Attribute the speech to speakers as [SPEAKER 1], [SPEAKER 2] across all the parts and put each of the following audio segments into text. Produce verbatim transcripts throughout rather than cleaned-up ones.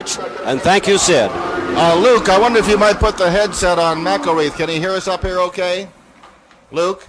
[SPEAKER 1] much, and thank you, Sid.
[SPEAKER 2] Uh, Luke, I wonder if you might put the headset on McElreath. Can he hear us up here okay? Luke?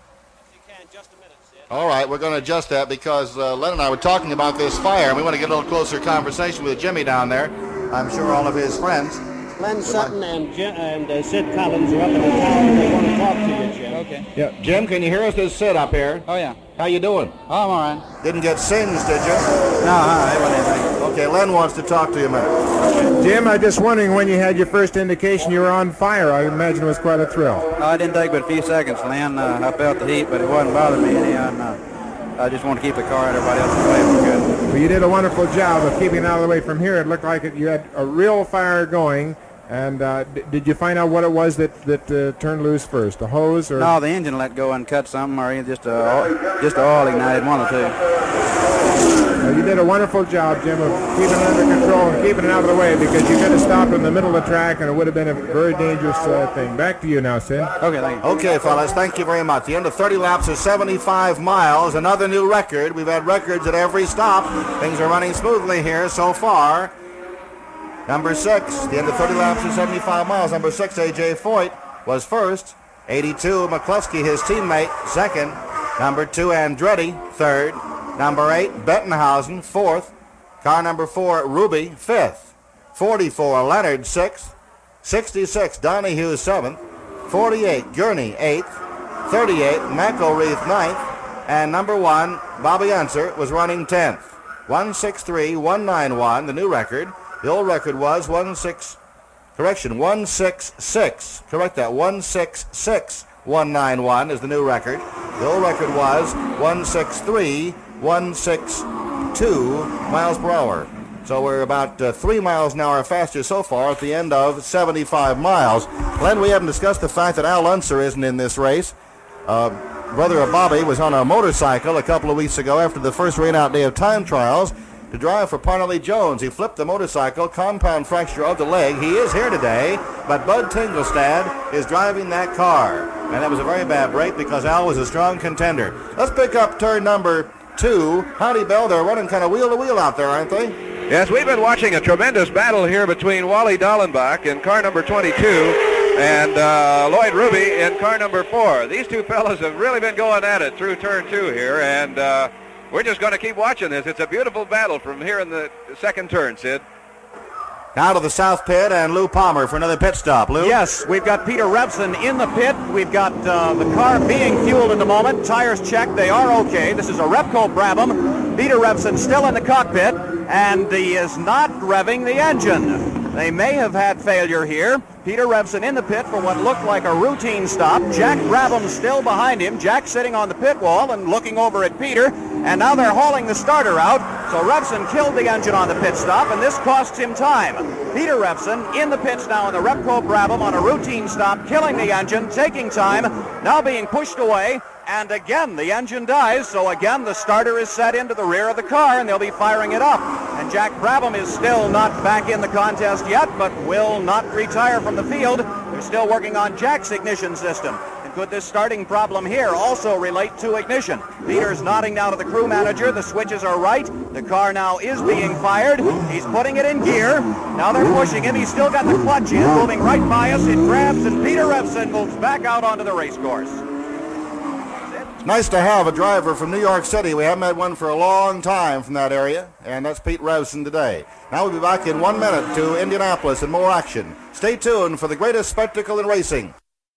[SPEAKER 2] All right, we're going to adjust that because uh, Len and I were talking about this fire, and we want to get a little closer conversation with Jimmy down there. I'm sure all of his friends.
[SPEAKER 3] Len Sutton and, Jim, and uh, Sid Collins are up in the tower, and they want to talk to you, Jim.
[SPEAKER 4] Okay.
[SPEAKER 2] Yeah, Jim, can you hear us? This is Sid up here.
[SPEAKER 4] Oh, yeah.
[SPEAKER 2] How you doing?
[SPEAKER 4] Oh, I'm all right.
[SPEAKER 2] Didn't get singed, did you?
[SPEAKER 4] No, huh, it wasn't anything.
[SPEAKER 2] Okay, Len wants to talk to you a minute.
[SPEAKER 5] Jim, I'm just wondering when you had your first indication you were on fire. I imagine it was quite a thrill.
[SPEAKER 4] Oh, it didn't take but a few seconds, Len. Uh, I felt the heat, but it wasn't bothering me any. And, uh, I just want to keep the car out of everybody else's way if we could.
[SPEAKER 5] Well, you did a wonderful job of keeping it out of the way from here. It looked like it, you had a real fire going. And uh, d- did you find out what it was that, that uh, turned loose first, the hose? Or?
[SPEAKER 4] No, the engine let go and cut something, or just a, just a oil ignited, one or two.
[SPEAKER 5] Well, you did a wonderful job, Jim, of keeping it under control and keeping it out of the way, because you could have stopped in the middle of the track and it would have been a very dangerous uh, thing. Back to you now, Sid.
[SPEAKER 4] Okay, thank you.
[SPEAKER 2] Okay, fellas, thank you very much. The end of thirty laps is seventy-five miles, another new record. We've had records at every stop. Things are running smoothly here so far. Number six, the end of thirty laps is seventy-five miles. Number six, A J Foyt, was first. eighty-two, McCluskey, his teammate, second. Number two, Andretti, third. Number eight, Bettenhausen, fourth. Car number four, Ruby, fifth. forty-four, Leonard, sixth. sixty-six, Donahue, seventh. forty-eight, Gurney, eighth. thirty-eight, McElreath, ninth. And number one, Bobby Unser, was running tenth. one sixty-three one ninety-one, the new record. The old record was one six, correction, one sixty-six. Correct that, one sixty-six one ninety-one is the new record. The old record was one sixty-three one sixty-two miles per hour. So we're about uh, three miles an hour faster so far at the end of seventy-five miles. Len, we haven't discussed the fact that Al Unser isn't in this race. Uh, brother of Bobby was on a motorcycle a couple of weeks ago after the first rain-out day of time trials to drive for Parnelli Jones. He flipped the motorcycle, compound fracture of the leg. He is here today, but Bud Tingelstad is driving that car. And that was a very bad break because Al was a strong contender. Let's pick up turn number two. Howdy, Bell, they're running kind of wheel to wheel out there, aren't they?
[SPEAKER 6] Yes, we've been watching a tremendous battle here between Wally Dallenbach in car number twenty-two and uh, Lloyd Ruby in car number four. These two fellas have really been going at it through turn two here, and uh, we're just going to keep watching this. It's a beautiful battle from here in the second turn, Sid.
[SPEAKER 2] Now to the south pit and Lou Palmer for another pit stop. Lou?
[SPEAKER 7] Yes, we've got Peter Revson in the pit. We've got uh, the car being fueled at the moment. Tires checked. They are okay. This is a Repco Brabham. Peter Revson still in the cockpit, and he is not revving the engine. They may have had failure here. Peter Revson in the pit for what looked like a routine stop. Jack Brabham still behind him. Jack sitting on the pit wall and looking over at Peter. And now they're hauling the starter out. So Revson killed the engine on the pit stop, and this costs him time. Peter Revson in the pits now in the Repco Brabham on a routine stop, killing the engine, taking time, now being pushed away. And again, the engine dies, so again, the starter is set into the rear of the car, and they'll be firing it up. And Jack Brabham is still not back in the contest yet, but will not retire from the field. They're still working on Jack's ignition system. And could this starting problem here also relate to ignition? Peter's nodding now to the crew manager. The switches are right. The car now is being fired. He's putting it in gear. Now they're pushing him. He's still got the clutch in, moving right by us. It grabs, and Peter Revson moves back out onto the race course.
[SPEAKER 2] Nice to have a driver from New York City. We haven't had one for a long time from that area, and that's Pete Revson today. Now we'll be back in one minute to Indianapolis and more action. Stay tuned for the greatest spectacle in racing.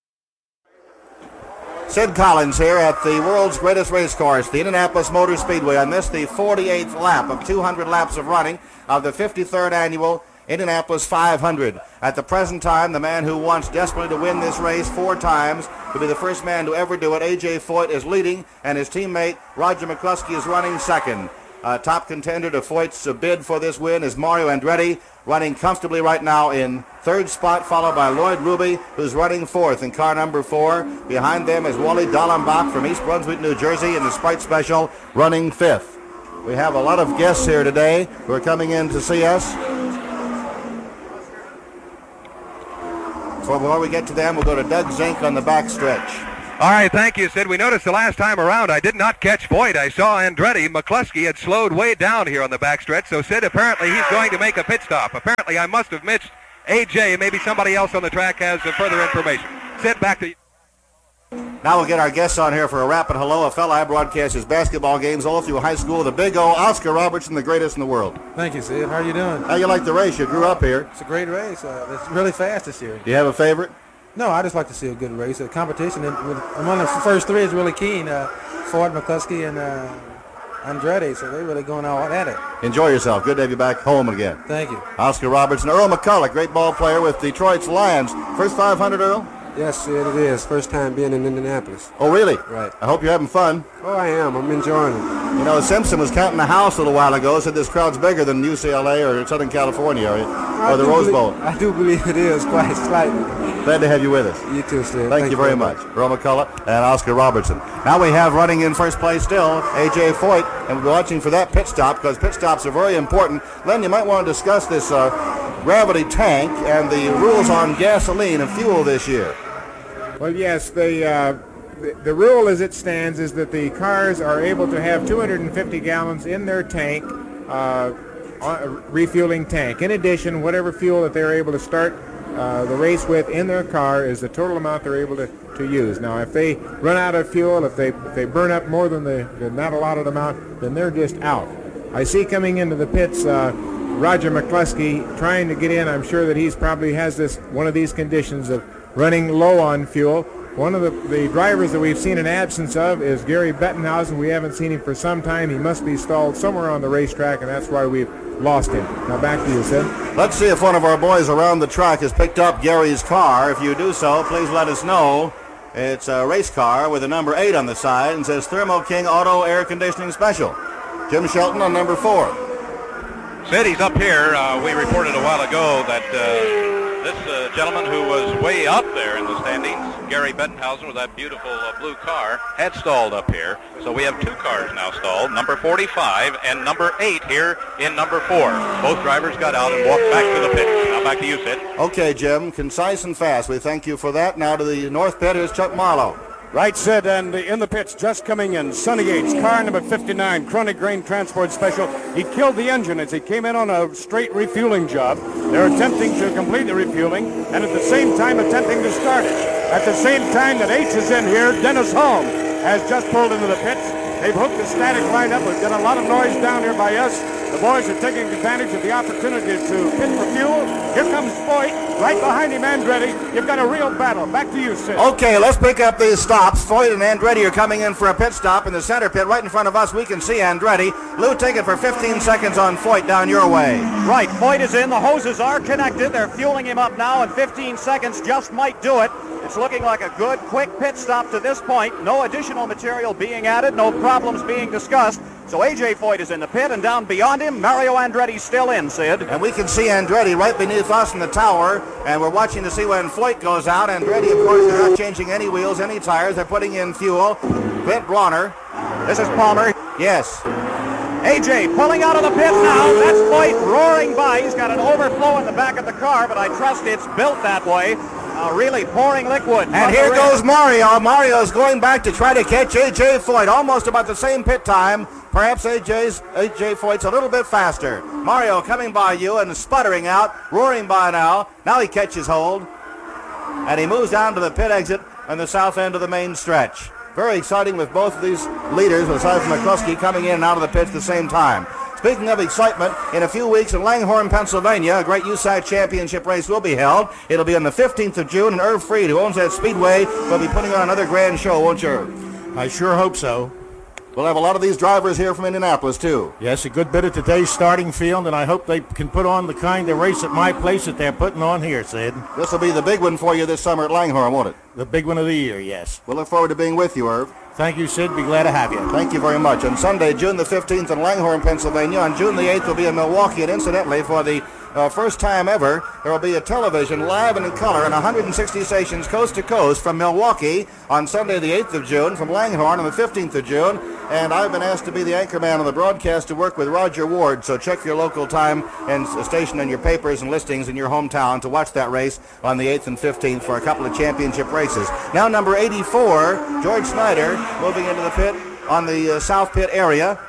[SPEAKER 2] Sid Collins here at the world's greatest race course, the Indianapolis Motor Speedway, on this, the forty-eighth lap of two hundred laps of running of the fifty-third annual Indianapolis five hundred. At the present time, the man who wants desperately to win this race four times, to be the first man to ever do it, A J Foyt, is leading, and his teammate Roger McCluskey is running second. Uh, top contender to Foyt's uh, bid for this win is Mario Andretti, running comfortably right now in third spot, followed by Lloyd Ruby, who's running fourth in car number four. Behind them is Wally Dallenbach from East Brunswick, New Jersey, in the Sprite Special, running fifth. We have a lot of guests here today who are coming in to see us. Before we get to them, we'll go to Doug Zink on the backstretch.
[SPEAKER 6] All right, thank you, Sid. We noticed the last time around I did not catch Voigt. I saw Andretti. McCluskey had slowed way down here on the backstretch, so Sid, apparently he's going to make a pit stop. Apparently I must have missed A J. Maybe somebody else on the track has uh, further information. Sid, back to you.
[SPEAKER 2] Now we'll get our guests on here for a rapid hello. A fella I broadcast his basketball games all through high school. The big O, Oscar Robertson, the greatest in the world.
[SPEAKER 1] Thank you, Sid. How are you doing?
[SPEAKER 2] How you like the race? You grew up here.
[SPEAKER 1] It's a great race. Uh, it's really fast this year.
[SPEAKER 2] Do you have a favorite?
[SPEAKER 1] No, I just like to see a good race. The competition in, with, among the first three is really keen. Uh, Ford, McCluskey, and uh, Andretti, so they're really going all at it.
[SPEAKER 2] Enjoy yourself. Good to have you back home again.
[SPEAKER 1] Thank you.
[SPEAKER 2] Oscar Robertson. Earl McCulloch, great ball player with Detroit's Lions. First five hundred, Earl?
[SPEAKER 8] Yes, Sid, it is. First time being in Indianapolis.
[SPEAKER 2] Oh, really?
[SPEAKER 8] Right.
[SPEAKER 2] I hope you're having fun.
[SPEAKER 8] Oh, I am. I'm enjoying it.
[SPEAKER 2] You know, Simpson was counting the house a little while ago, said this crowd's bigger than U C L A or Southern California or, or the Rose Bowl.
[SPEAKER 8] Believe, I do believe it is, quite slightly.
[SPEAKER 2] Glad to have you with us.
[SPEAKER 8] You too, Sid.
[SPEAKER 2] Thank, Thank you very much. much. Earl McCulloch and Oscar Robertson. Now we have running in first place still A J. Foyt, and we're watching for that pit stop because pit stops are very important. Len, you might want to discuss this uh, gravity tank and the rules on gasoline and fuel this year.
[SPEAKER 5] Well, yes, the, uh, the the rule as it stands is that the cars are able to have two hundred fifty gallons in their tank, uh, on, refueling tank. In addition, whatever fuel that they're able to start uh, the race with in their car is the total amount they're able to, to use. Now, if they run out of fuel, if they if they burn up more than the, the not allotted amount, then they're just out. I see coming into the pits uh, Roger McCluskey trying to get in. I'm sure that he's probably has this one of these conditions of running low on fuel. One of the, the drivers that we've seen an absence of is Gary Bettenhausen. We haven't seen him for some time. He must be stalled somewhere on the racetrack, and that's why we've lost him. Now back to you, Sid.
[SPEAKER 2] Let's see if one of our boys around the track has picked up Gary's car. If you do so, please let us know. It's a race car with a number eight on the side and says Thermo King Auto Air Conditioning Special. Jim Shelton on number four.
[SPEAKER 6] Sid, he's up here. Uh, we reported a while ago that uh, this uh, gentleman who was way up there in the standings, Gary Bettenhausen with that beautiful uh, blue car, had stalled up here. So we have two cars now stalled, number forty-five and number eight here in number four. Both drivers got out and walked back to the pit. Now back to you, Sid.
[SPEAKER 2] Okay, Jim, concise and fast. We thank you for that. Now to the north pit, here's Chuck Marlowe.
[SPEAKER 9] Right, Sid, and in the pits just coming in, Sonny Yates, car number fifty-nine, Chronic Grain Transport Special. He killed the engine as he came in on a straight refueling job. They're attempting to complete the refueling and at the same time attempting to start it. At the same time that H is in here, Dennis Holm has just pulled into the pits. They've hooked the static line up. We've got a lot of noise down here by us. The boys are taking advantage of the opportunity to pit for fuel. Here comes Foyt, right behind him, Andretti. You've got a real battle. Back to you, Sid.
[SPEAKER 2] Okay, let's pick up these stops. Foyt and Andretti are coming in for a pit stop in the center pit. Right in front of us, we can see Andretti. Lou, take it for fifteen seconds on Foyt down your way.
[SPEAKER 7] Right, Foyt is in. The hoses are connected. They're fueling him up now, and fifteen seconds just might do it. It's looking like a good, quick pit stop to this point. No additional material being added, no problems being discussed. So A J. Foyt is in the pit, and down beyond him, Mario Andretti's still in, Sid.
[SPEAKER 2] And we can see Andretti right beneath us in the tower, and we're watching to see when Foyt goes out. Andretti, of course, they're not changing any wheels, any tires. They're putting in fuel. Clint Bronner.
[SPEAKER 7] This is Palmer.
[SPEAKER 2] Yes.
[SPEAKER 7] A J pulling out of the pit now. That's Foyt roaring by. He's got an overflow in the back of the car, but I trust it's built that way. Uh, really pouring liquid.
[SPEAKER 2] And here goes Mario. Mario's going back to try to catch A J. Foyt. Almost about the same pit time. Perhaps A J's A J. Foyt's a little bit faster. Mario coming by you and sputtering out, roaring by now. Now he catches hold. And he moves down to the pit exit on the south end of the main stretch. Very exciting with both of these leaders, aside from McCluskey, coming in and out of the pits at the same time. Speaking of excitement, in a few weeks in Langhorne, Pennsylvania, a great U S A C championship race will be held. It'll be on the fifteenth of June, and Irv Freed, who owns that speedway, will be putting on another grand show, won't you, Irv?
[SPEAKER 10] I sure hope so.
[SPEAKER 2] We'll have a lot of these drivers here from Indianapolis, too.
[SPEAKER 10] Yes, a good bit of today's starting field, and I hope they can put on the kind of race at my place that they're putting on here, Sid.
[SPEAKER 2] This will be the big one for you this summer at Langhorne, won't it?
[SPEAKER 10] The big one of the year, yes.
[SPEAKER 2] We'll look forward to being with you, Irv.
[SPEAKER 10] Thank you, Sid. Be glad to have you.
[SPEAKER 2] Thank you very much. On Sunday, June the fifteenth in Langhorne, Pennsylvania. On June the eighth, we'll be in Milwaukee. And incidentally, for the uh, first time ever, there will be a television live and in color in one hundred sixty stations coast to coast from Milwaukee on Sunday the eighth of June, from Langhorne on the fifteenth of June, and I've been asked to be the anchorman on the broadcast to work with Roger Ward, so check your local time and station in your papers and listings in your hometown to watch that race on the eighth and fifteenth for a couple of championship races. Now number eighty-four, George Snyder, moving into the pit on the uh, South Pit area.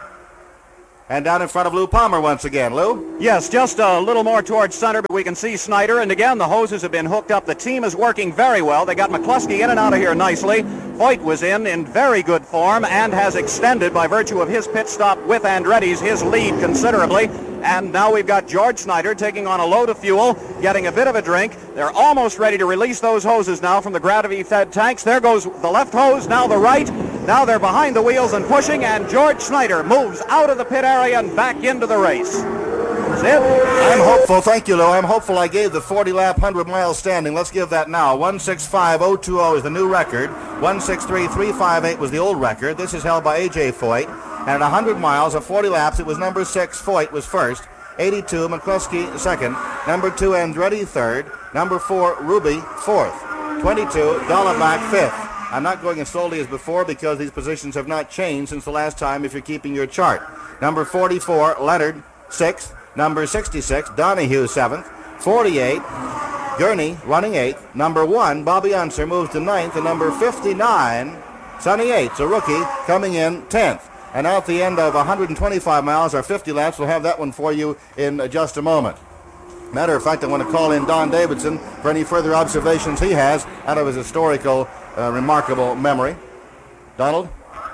[SPEAKER 2] And down in front of Lou Palmer once again. Lou?
[SPEAKER 7] Yes, just a little more towards center, but we can see Snyder. And again, the hoses have been hooked up. The team is working very well. They got McCluskey in and out of here nicely. Voigt was in in very good form and has extended, by virtue of his pit stop with Andretti's, his lead considerably. And now we've got George Snyder taking on a load of fuel, getting a bit of a drink. They're almost ready to release those hoses now from the gravity-fed tanks. There goes the left hose, now the right. Now they're behind the wheels and pushing, and George Snyder moves out of the pit area and back into the race. That's it.
[SPEAKER 2] I'm hopeful. Thank you, Lou. I'm hopeful I gave the forty-lap, one hundred mile standing. Let's give that now. one sixty-five oh twenty is the new record. one sixty-three three fifty-eight was the old record. This is held by A J Foyt. And at one hundred miles of forty laps, it was number six, Foyt was first. eighty-two, McCluskey second. Number two, Andretti third. Number four, Ruby fourth. twenty-two, Dallenbach fifth. I'm not going as slowly as before because these positions have not changed since the last time if you're keeping your chart. Number forty-four, Leonard sixth. Number sixty-six, Donahue seventh. forty-eight, Gurney running eighth. Number one, Bobby Unser moves to ninth. And number fifty-nine, Sonny Yates, a rookie, coming in tenth. And now at the end of one hundred twenty-five miles or fifty laps, we'll have that one for you in just a moment. Matter of fact, I want to call in Don Davidson for any further observations he has out of his historical, uh, remarkable memory. Donald?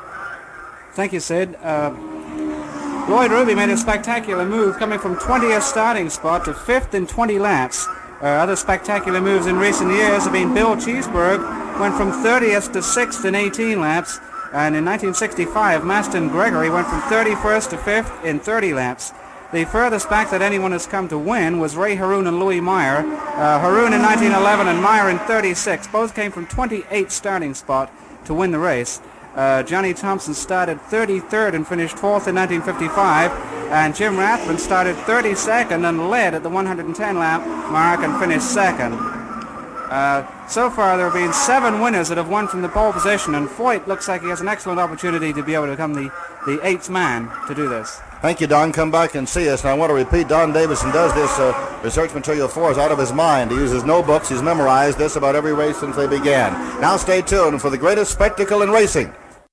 [SPEAKER 11] Thank you, Sid. Uh, Lloyd Ruby made a spectacular move coming from twentieth starting spot to fifth in twenty laps. Uh, other spectacular moves in recent years have been Bill Cheeseburg, went from thirtieth to sixth in eighteen laps. And in nineteen sixty-five, Maston Gregory went from thirty-first to fifth in thirty laps. The furthest back that anyone has come to win was Ray Haroon and Louis Meyer. Uh, Haroon in nineteen eleven and Meyer in thirty-six. Both came from twenty-eighth starting spot to win the race. Uh, Johnny Thompson started thirty-third and finished fourth in nineteen fifty-five. And Jim Rathman started thirty-second and led at the one hundred ten lap mark and finished second. Uh, so far, there have been seven winners that have won from the pole position, and Foyt looks like he has an excellent opportunity to be able to become the, the eighth man to do this.
[SPEAKER 2] Thank you, Don. Come back and see us. And I want to repeat, Don Davidson does this uh, research material for us out of his mind. He uses notebooks. He's memorized this about every race since they began. Now stay tuned for the greatest spectacle in racing.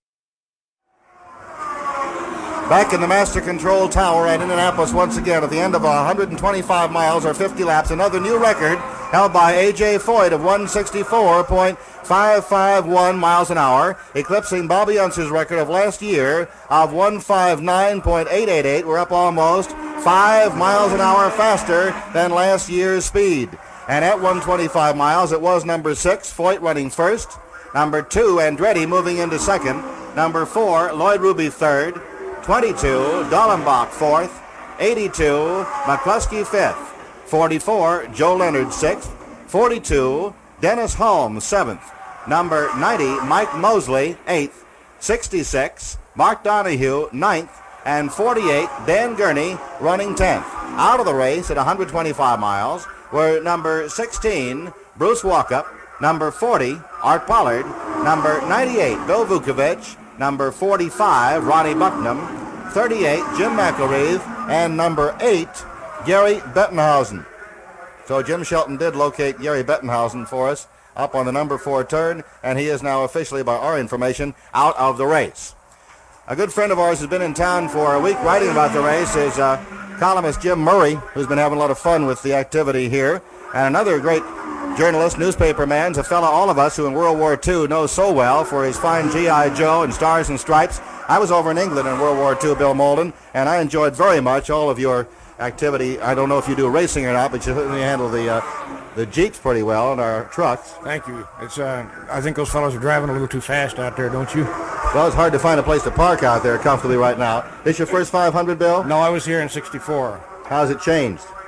[SPEAKER 2] Back in the Master Control Tower at Indianapolis once again at the end of one hundred twenty-five miles or fifty laps. Another new record held by A J Foyt of one sixty-four point five five one miles an hour, eclipsing Bobby Unser's record of last year of one fifty-nine point eight eight eight. We're up almost five miles an hour faster than last year's speed. And at one twenty-five miles, it was number six, Foyt running first. Number two, Andretti moving into second. Number four, Lloyd Ruby third. twenty-two, Dallenbach fourth. eighty-two, McCluskey fifth. forty-four, Joe Leonard sixth. forty-two, Dennis Holmes seventh. Number ninety, Mike Mosley eighth. sixty-six, Mark Donahue ninth. And forty-eight, Dan Gurney running tenth. Out of the race at one hundred twenty-five miles were number sixteen, Bruce Walkup. Number forty, Art Pollard. Number ninety-eight, Bill Vukovich. Number forty-five, Ronnie Bucknam. thirty-eight, Jim McElreath. And number eight, Gary Bettenhausen. So Jim Shelton did locate Gary Bettenhausen for us up on the number four turn, and he is now officially, by our information, out of the race. A good friend of ours has been in town for a week writing about the race is uh, columnist Jim Murray, who's been having a lot of fun with the activity here. And another great journalist, newspaper man, a fellow all of us who in World War Two knows so well for his fine G I Joe and Stars and Stripes. I was over in England in World War Two, Bill Molden, and I enjoyed very much all of your activity. I don't know if you do racing or not, but you certainly handle the uh, the Jeeps pretty well and our trucks.
[SPEAKER 10] Thank you. It's uh, I think those fellows are driving a little too fast out there, don't you?
[SPEAKER 2] Well, it's hard to find a place to park out there comfortably right now. This your first five hundred, Bill?
[SPEAKER 10] No, I was here in sixty-four.
[SPEAKER 2] How's it changed?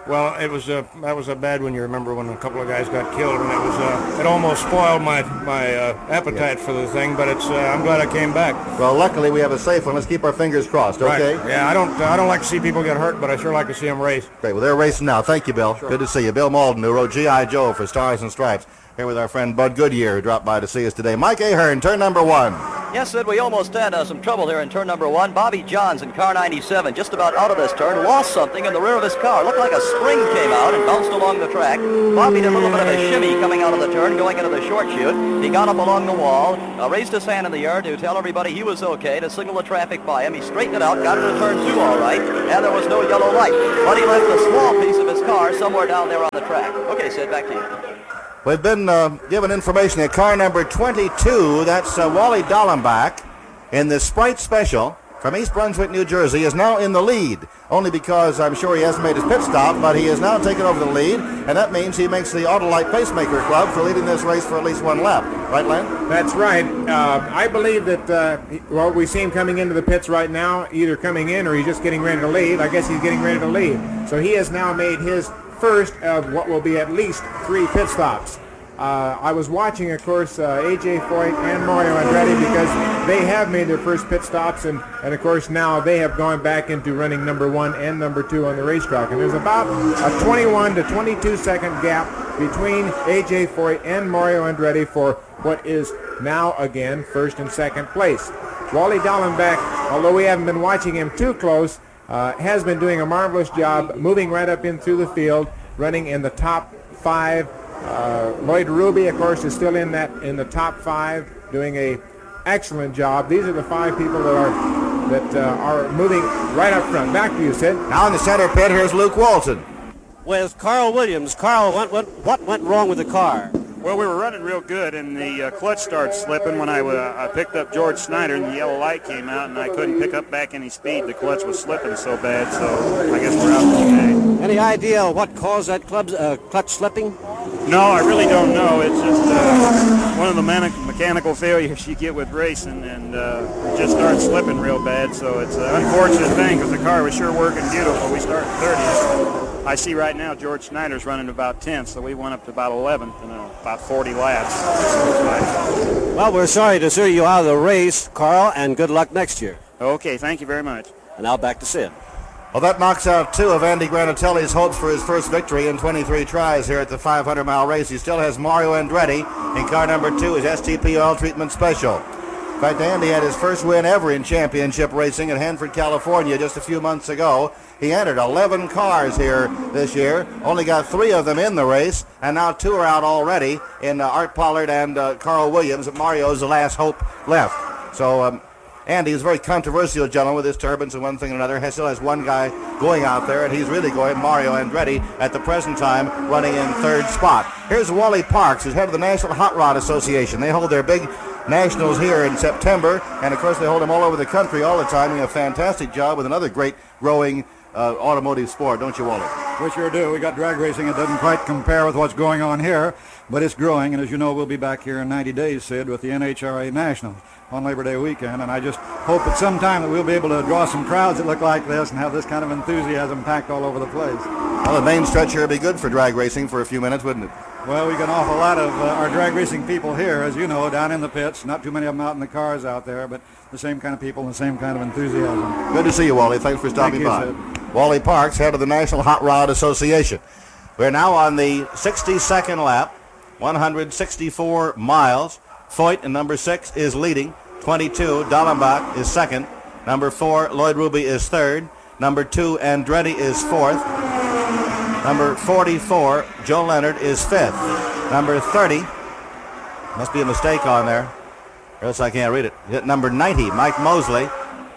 [SPEAKER 10] Well, it was a that was a bad one. You remember when a couple of guys got killed, and it was uh, it almost spoiled my my uh, appetite yeah. for the thing. But it's uh, I'm glad I came back.
[SPEAKER 2] Well, luckily we have a safe one. Let's keep our fingers crossed. Okay.
[SPEAKER 10] Right. Yeah, I don't I don't like to see people get hurt, but I sure like to see them race.
[SPEAKER 2] Great. Well, they're racing now. Thank you, Bill. Sure. Good to see you, Bill Malden, who wrote G I. Joe for Stars and Stripes. Here with our friend Bud Goodyear, who dropped by to see us today. Mike Ahern, turn number one.
[SPEAKER 12] Yes, Sid, we almost had uh, some trouble here in turn number one. Bobby Johns in car ninety-seven, just about out of this turn, lost something in the rear of his car. Looked like a spring came out and bounced along the track. Bobby did a little bit of a shimmy coming out of the turn, going into the short chute. He got up along the wall, uh, raised his hand in the air to tell everybody he was okay, to signal the traffic by him. He straightened it out, got into turn two all right, and there was no yellow light. But he left a small piece of his car somewhere down there on the track. Okay, Sid, back to you.
[SPEAKER 2] We've been uh, given information that car number twenty-two, that's uh, Wally Dallenbach, in the Sprite Special from East Brunswick, New Jersey, is now in the lead. Only because I'm sure he hasn't made his pit stop, but he has now taken over the lead, and that means he makes the Autolite Pacemaker Club for leading this race for at least one lap. Right, Len?
[SPEAKER 5] That's right. Uh, I believe that, uh, well, we see him coming into the pits right now, either coming in or he's just getting ready to leave. I guess he's getting ready to leave. So he has now made his first of what will be at least three pit stops. Uh, I was watching, of course, uh, A J Foyt and Mario Andretti because they have made their first pit stops, and, and of course now they have gone back into running number one and number two on the racetrack. And there's about a twenty-one to twenty-two second gap between A J Foyt and Mario Andretti for what is now again first and second place. Wally Dallenbach, although we haven't been watching him too close, uh, has been doing a marvelous job moving right up in through the field, running in the top five. Uh, Lloyd Ruby, of course, is still in that in the top five, doing a excellent job. These are the five people that are that uh, are moving right up front. Back to you, Sid.
[SPEAKER 2] Now in the center pit, here's Luke Walton.
[SPEAKER 3] With Carl Williams. Carl, what, what, what went wrong with the car?
[SPEAKER 13] Well, we were running real good, and the uh, clutch started slipping when I, uh, I picked up George Snyder, and the yellow light came out, and I couldn't pick up back any speed. The clutch was slipping so bad, so I guess we're out today.
[SPEAKER 3] Any idea what caused that club's, uh, clutch slipping?
[SPEAKER 13] No, I really don't know. It's just uh, one of the mechanic mechanical failures you get with racing, and uh, it just started slipping real bad, so it's an unfortunate thing because the car was sure working beautiful. We started thirtieth. I see right now George Snyder's running about tenth, so we went up to about eleventh in uh, about forty laps.
[SPEAKER 3] Well, we're sorry to see you out of the race, Carl, and good luck next year.
[SPEAKER 13] Okay, thank you very much.
[SPEAKER 3] And now back to Sid.
[SPEAKER 2] Well, that knocks out two of Andy Granatelli's hopes for his first victory in twenty-three tries here at the five hundred mile race. He still has Mario Andretti in car number two, his S T P Oil Treatment Special. In fact, Andy had his first win ever in championship racing at Hanford, California just a few months ago. He entered eleven cars here this year, only got three of them in the race, and now two are out already in uh, Art Pollard and uh, Carl Williams. Mario's the last hope left. So um, Andy is a very controversial gentleman with his turbines and one thing and another. He still has one guy going out there, and he's really going, Mario Andretti, at the present time running in third spot. Here's Wally Parks, who's head of the National Hot Rod Association. They hold their big nationals here in September, and of course they hold them all over the country all the time, doing a fantastic job with another great growing uh, automotive sport, don't you, Wally?
[SPEAKER 14] We sure do. We got drag racing. It doesn't quite compare with what's going on here, but it's growing, and as you know, we'll be back here in ninety days, Sid, with the N H R A Nationals on Labor Day weekend, and I just hope at some time that we'll be able to draw some crowds that look like this and have this kind of enthusiasm packed all over the place.
[SPEAKER 2] Well, the main stretch here would be good for drag racing for a few minutes, wouldn't it?
[SPEAKER 14] Well, we got an awful lot of uh, our drag racing people here, as you know, down in the pits. Not too many of them out in the cars out there, but the same kind of people and the same kind of enthusiasm.
[SPEAKER 2] Good to see you, Wally. Thanks for stopping
[SPEAKER 14] Thank you,
[SPEAKER 2] by.
[SPEAKER 14] Sid.
[SPEAKER 2] Wally Parks, head of the National Hot Rod Association. We're now on the sixty-second lap, one hundred sixty-four miles. Foyt in number six is leading. twenty-two, Dallenbach is second. Number four, Lloyd Ruby is third. Number two, Andretti is fourth. Number forty-four, Joe Leonard is fifth. Number thirty, must be a mistake on there, or else I can't read it. Number ninety, Mike Mosley.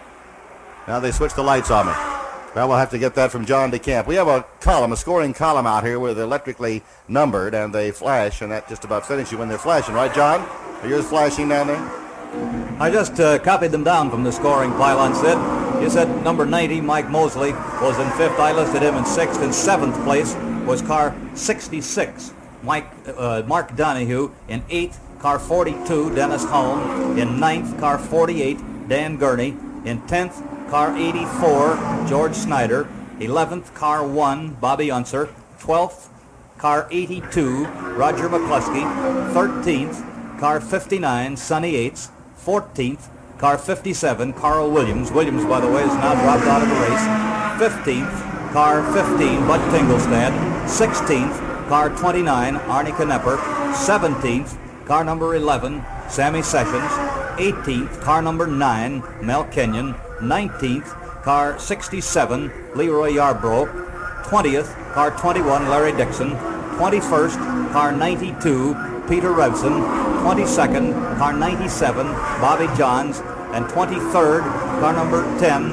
[SPEAKER 2] Now they switched the lights on me. Well, we'll have to get that from John DeCamp. We have a column, a scoring column out here where they're electrically numbered and they flash, and that just about finishes you when they're flashing, right, John? Are yours flashing down there?
[SPEAKER 15] I just uh, copied them down from the scoring pylon, Sid. You said number ninety, Mike Mosley, was in fifth. I listed him in sixth. In seventh place was car sixty-six, Mike uh, Mark Donahue. In eighth, car forty-two, Dennis Holm. In ninth, car forty-eight, Dan Gurney. In tenth, car eighty-four, George Snyder. eleventh, car one, Bobby Unser. twelfth, car eighty-two, Roger McCluskey. thirteenth, car fifty-nine, Sonny Yates. fourteenth, car fifty-seven, Carl Williams. Williams, by the way, is now dropped out of the race. fifteenth, car fifteen, Bud Tingelstad. sixteenth, car twenty-nine, Arnie Knepper. seventeenth, car number eleven, Sammy Sessions. eighteenth, car number nine, Mel Kenyon. nineteenth, car sixty-seven, Leroy Yarbrough. twentieth, car twenty-one, Larry Dixon. twenty-first, car ninety-two, Peter Revson. twenty-second, car ninety-seven, Bobby Johns. And twenty-third, car number ten,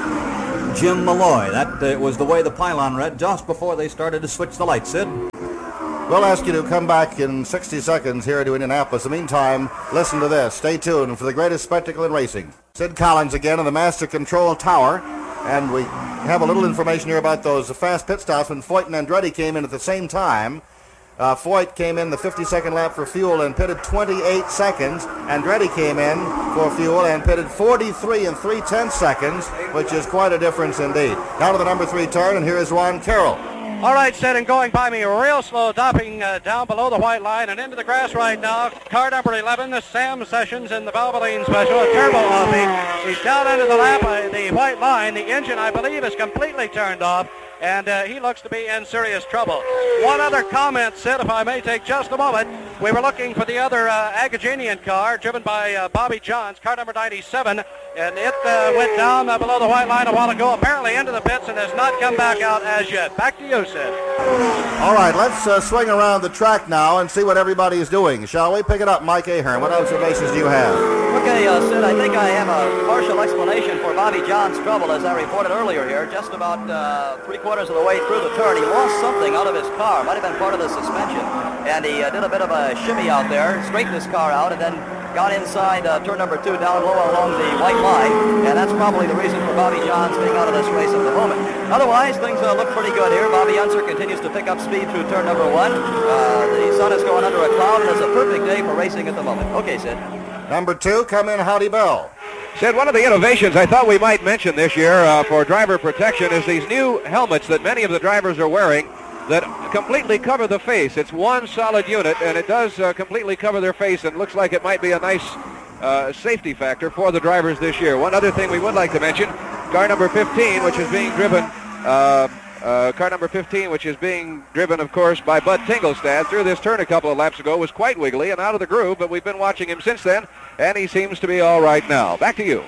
[SPEAKER 15] Jim Malloy. That uh, was the way the pylon read just before they started to switch the lights, Sid.
[SPEAKER 2] We'll ask you to come back in sixty seconds here to Indianapolis. In the meantime, listen to this. Stay tuned for the greatest spectacle in racing. Sid Collins again in the Master Control Tower. And we have a little information here about those fast pit stops when Foyt and Andretti came in at the same time. Uh, Foyt came in the fifty-second lap for fuel and pitted twenty-eight seconds. Andretti came in for fuel and pitted forty-three and three-tenths seconds, which is quite a difference indeed. Now to the number three turn, and here is Ron Carroll.
[SPEAKER 16] All right, Sid, and going by me real slow, dropping uh, down below the white line and into the grass right now. Car number eleven, Sam Sessions in the Valvoline Special, a turbo offing. He's down into the lap, uh, the white line. The engine, I believe, is completely turned off, and uh, he looks to be in serious trouble. One other comment, Sid, if I may take just a moment. We were looking for the other uh, Agajanian car driven by uh, Bobby Johns, car number ninety-seven, and it uh, went down uh, below the white line a while ago, apparently into the pits, and has not come back out as yet. Back to you, Sid.
[SPEAKER 2] All right, let's uh, swing around the track now and see what everybody is doing, shall we? Pick it up, Mike Ahern. What observations do you have?
[SPEAKER 12] Okay, uh, Sid, I think I have a partial explanation for Bobby John's trouble, as I reported earlier here. Just about uh, three quarters of the way through the turn, he lost something out of his car. Might have been part of the suspension. And he uh, did a bit of a shimmy out there, straightened his car out, and then got inside uh, turn number two down low along the white line. And that's probably the reason for Bobby Johns being out of this race at the moment. Otherwise, things uh, look pretty good here. Bobby Unser continues to pick up speed through turn number one. Uh, the sun is going under a cloud, and it's a perfect day for racing at the moment. Okay, Sid.
[SPEAKER 2] Number two, come in, Howdy Bell.
[SPEAKER 6] Sid, one of the innovations I thought we might mention this year uh, for driver protection is these new helmets that many of the drivers are wearing that completely cover the face. It's one solid unit, and it does uh, completely cover their face, and looks like it might be a nice uh, safety factor for the drivers this year. One other thing we would like to mention, car number fifteen, which is being driven, uh, uh, car number fifteen, which is being driven, of course, by Bud Tingelstad, through this turn a couple of laps ago, was quite wiggly and out of the groove, but we've been watching him since then, and he seems to be all right now. Back to you.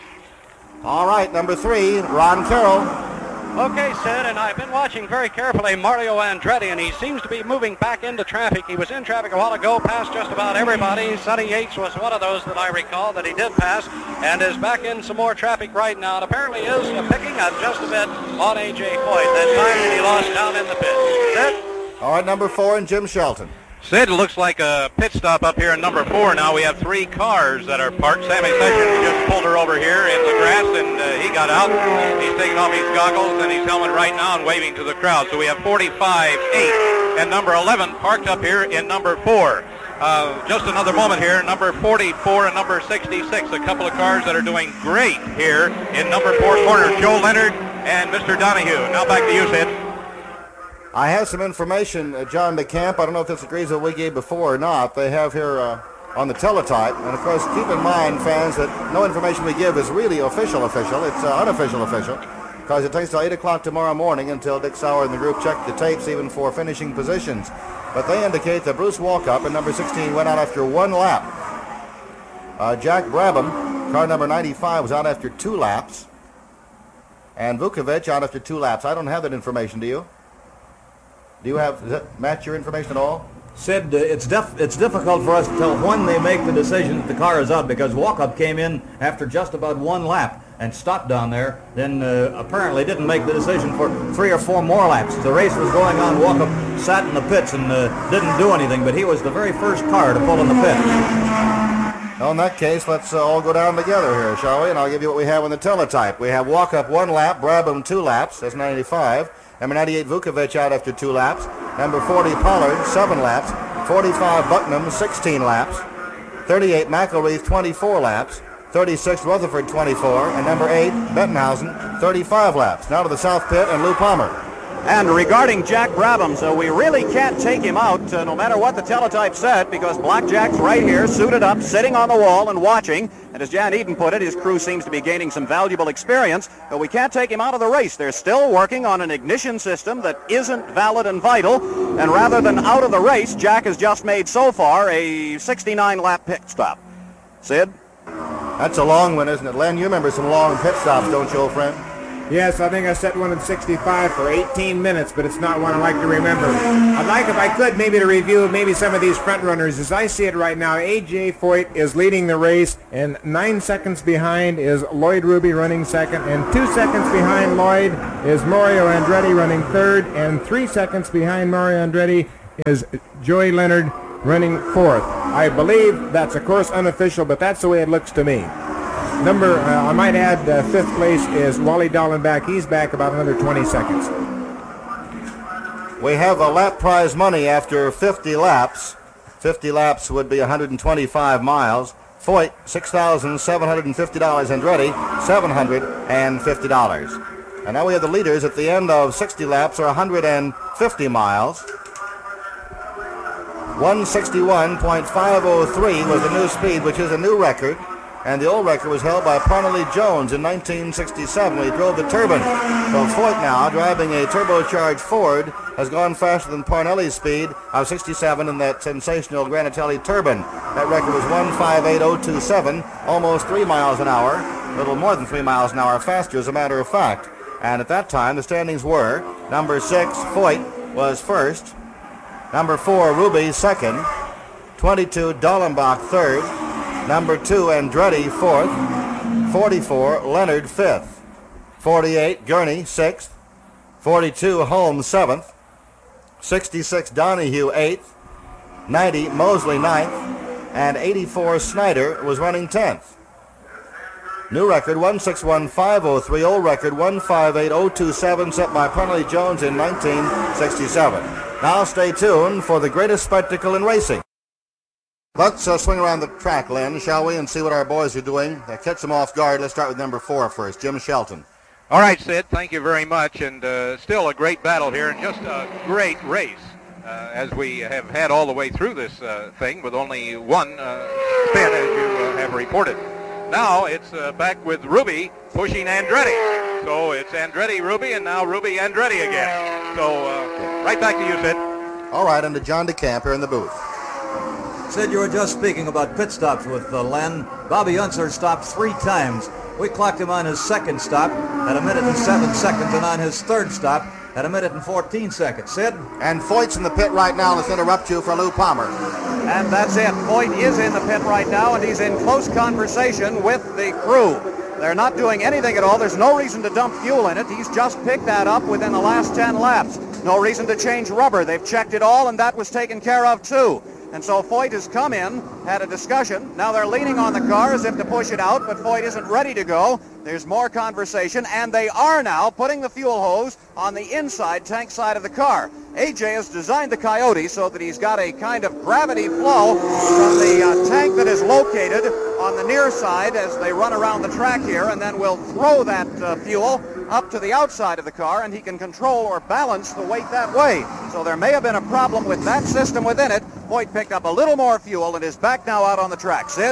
[SPEAKER 2] All right, number three, Ron Carroll.
[SPEAKER 16] Okay, Sid, and I've been watching very carefully Mario Andretti, and he seems to be moving back into traffic. He was in traffic a while ago, passed just about everybody. Sonny Yates was one of those that I recall that he did pass, and is back in some more traffic right now, and apparently is picking up just a bit on A J Foyt. That time that he lost down in the pit. Sid?
[SPEAKER 2] All right, number four, and Jim Shelton.
[SPEAKER 17] Sid, it looks like a pit stop up here in number four. Now we have three cars that are parked. Sammy Sessions just pulled her over here in the grass, and uh, he got out. He's taking off his goggles and his helmet right now and waving to the crowd. So we have forty-five, eight, and number eleven parked up here in number four. Uh, just another moment here, number forty-four and number sixty-six, a couple of cars that are doing great here in number four corner, Joe Leonard and Mister Donahue. Now back to you, Sid.
[SPEAKER 2] I have some information, uh, John DeCamp. I don't know if this agrees with what we gave before or not. They have here uh, on the teletype. And, of course, keep in mind, fans, that no information we give is really official official. It's uh, unofficial official, because it takes till eight o'clock tomorrow morning until Dick Sauer and the group check the tapes, even for finishing positions. But they indicate that Bruce Walkup in number sixteen went out after one lap. Uh, Jack Brabham, car number ninety-five, was out after two laps. And Vukovic out after two laps. I don't have that information, do you? Do you have, does that match your information at all?
[SPEAKER 15] Sid, uh, it's def- it's difficult for us to tell when they make the decision that the car is out, because Walkup came in after just about one lap and stopped down there, then uh, apparently didn't make the decision for three or four more laps. The race was going on. Walkup sat in the pits and uh, didn't do anything, but he was the very first car to pull in the pit.
[SPEAKER 2] Well, in that case, let's uh, all go down together here, shall we? And I'll give you what we have on the teletype. We have Walkup one lap, Brabham two laps, that's ninety-five. Number ninety-eight, Vukovic out after two laps. Number forty, Pollard, seven laps. forty-five, Bucknam, sixteen laps. thirty-eight, McElreath, twenty-four laps. thirty-six, Rutherford twenty-four, and number eight, Bettenhausen, thirty-five laps. Now to the South Pit and Lou Palmer.
[SPEAKER 7] And regarding Jack Brabham, so we really can't take him out uh, no matter what the teletype said, because Blackjack's right here, suited up, sitting on the wall and watching. And as Jan Eden put it, his crew seems to be gaining some valuable experience, but we can't take him out of the race. They're still working on an ignition system that isn't valid and vital, and rather than out of the race, Jack has just made so far a sixty-nine lap pit stop. Sid?
[SPEAKER 2] That's a long one, isn't it? Len, you remember some long pit stops, don't you, old friend?
[SPEAKER 5] Yes, I think I set one in sixty-five for eighteen minutes, but it's not one I like to remember. I'd like, if I could, maybe to review maybe some of these front runners. As I see it right now, A J Foyt is leading the race, and nine seconds behind is Lloyd Ruby running second, and two seconds behind Lloyd is Mario Andretti running third, and three seconds behind Mario Andretti is Joey Leonard running fourth. I believe that's, of course, unofficial, but that's the way it looks to me. Number, uh, I might add, uh, fifth place is Wally Dallenbach. He's back about another twenty seconds.
[SPEAKER 2] We have a lap prize money after fifty laps. fifty laps would be one hundred twenty-five miles. Foyt, six thousand seven hundred fifty dollars. Andretti, seven hundred fifty dollars. And now we have the leaders at the end of sixty laps, or one hundred fifty miles. one sixty-one point five oh three was the new speed, which is a new record. And the old record was held by Parnelli Jones in nineteen sixty-seven when he drove the Turbine. So Foyt now, driving a turbocharged Ford, has gone faster than Parnelli's speed of sixty-seven in that sensational Granatelli Turbine. That record was one fifty-eight oh two seven, almost three miles an hour, a little more than three miles an hour faster, as a matter of fact. And at that time, the standings were: number six, Foyt, was first; number four, Ruby, second; twenty-two, Dallenbach, third; number two, Andretti, fourth; forty-four, Leonard, fifth; forty-eight, Gurney, sixth; forty-two, Holmes, seventh; sixty-six, Donahue, eighth; ninety, Mosley, ninth; and eighty-four, Snyder was running tenth. New record, one sixty-one point five oh three, old record, one fifty-eight oh two seven, set by Parnelli Jones in nineteen sixty-seven. Now stay tuned for the greatest spectacle in racing. Let's uh, swing around the track, Len, shall we, and see what our boys are doing. Uh, catch them off guard. Let's start with number four first, Jim Shelton.
[SPEAKER 17] All right, Sid, thank you very much, and uh, still a great battle here, and just a great race, uh, as we have had all the way through this uh, thing with only one uh, spin, as you uh, have reported. Now it's uh, back with Ruby pushing Andretti. So it's Andretti, Ruby, and now Ruby, Andretti again. So uh, right back to you, Sid.
[SPEAKER 2] All right, and to John DeCamp here in the booth.
[SPEAKER 15] Sid, you were just speaking about pit stops with uh, Len. Bobby Unser stopped three times. We clocked him on his second stop at a minute and seven seconds, and on his third stop at a minute and fourteen seconds. Sid?
[SPEAKER 2] And Foyt's in the pit right now. Let's interrupt you for Lou Palmer.
[SPEAKER 7] And that's it. Foyt is in the pit right now, and he's in close conversation with the crew. They're not doing anything at all. There's no reason to dump fuel in it. He's just picked that up within the last ten laps. No reason to change rubber. They've checked it all, and that was taken care of too. And so Foyt has come in, had a discussion. Now they're leaning on the car as if to push it out, but Foyt isn't ready to go. There's more conversation, and they are now putting the fuel hose on the inside tank side of the car. A J has designed the Coyote so that he's got a kind of gravity flow from the uh, tank that is located on the near side as they run around the track here, and then we'll throw that uh, fuel up to the outside of the car, and he can control or balance the weight that way. So there may have been a problem with that system within it. Foyt picked up a little more fuel and is back now out on the track. Sid?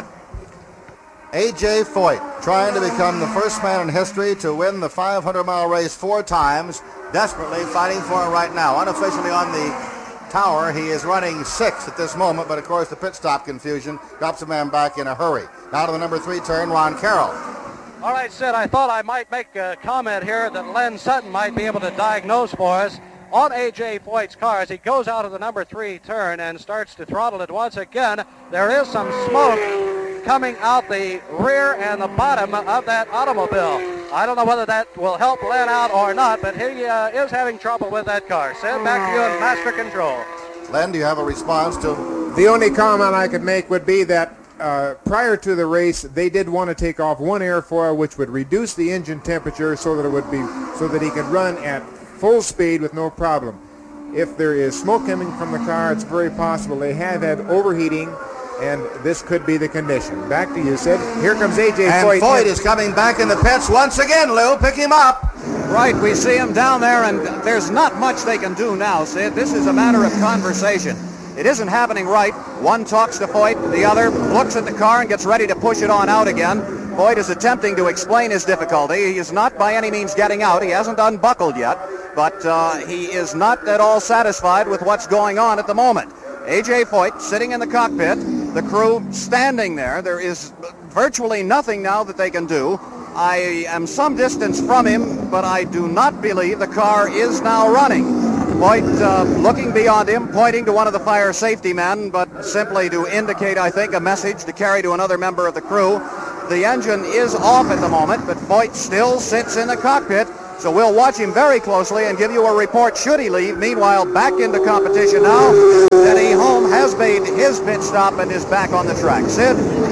[SPEAKER 2] A J Foyt trying to become the first man in history to win the five hundred mile race four times, desperately fighting for it right now. Unofficially on the tower, he is running sixth at this moment, but of course the pit stop confusion drops a man back in a hurry. Now to the number three turn, Ron Carroll.
[SPEAKER 16] All right, Sid, I thought I might make a comment here that Len Sutton might be able to diagnose for us. On A J Foyt's car, as he goes out of the number three turn and starts to throttle it once again, there is some smoke coming out the rear and the bottom of that automobile. I don't know whether that will help Len out or not, but he uh, is having trouble with that car. Sid, back to you in master control.
[SPEAKER 2] Len, do you have a response to?
[SPEAKER 5] The only comment I could make would be that uh, prior to the race, they did want to take off one airfoil, which would reduce the engine temperature so that it would be so that he could run at full speed with no problem. If there is smoke coming from the car, it's very possible they have had overheating and this could be the condition. Back to you, Sid. Here comes A J
[SPEAKER 2] And
[SPEAKER 5] Foyt.
[SPEAKER 2] Foyt is coming back in the pits once again, Lou. Pick him up.
[SPEAKER 7] Right, we see him down there, and there's not much they can do now, Sid. This is a matter of conversation. It isn't happening right. One talks to Foyt, the other looks at the car and gets ready to push it on out again. Foyt is attempting to explain his difficulty. He is not by any means getting out. He hasn't unbuckled yet, but uh, he is not at all satisfied with what's going on at the moment. A J Foyt sitting in the cockpit, the crew standing there. There is virtually nothing now that they can do. I am some distance from him, but I do not believe the car is now running. Foyt uh, looking beyond him, pointing to one of the fire safety men, but simply to indicate, I think, a message to carry to another member of the crew. The engine is off at the moment, but Foyt still sits in the cockpit, so we'll watch him very closely and give you a report should he leave. Meanwhile, back into competition now. Denny Hulme has made his pit stop and is back on the track. Sid?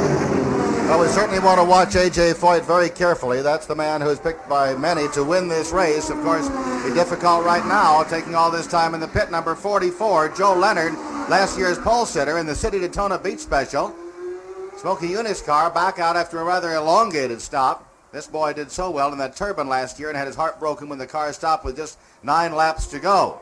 [SPEAKER 2] Well, we certainly want to watch A J Foyt very carefully. That's the man who is picked by many to win this race. Of course, be difficult right now, taking all this time in the pit. Number forty-four, Joe Leonard, last year's pole sitter in the City Daytona Beach Special. Smokey Yuni's car back out after a rather elongated stop. This boy did so well in that turbine last year and had his heart broken when the car stopped with just nine laps to go.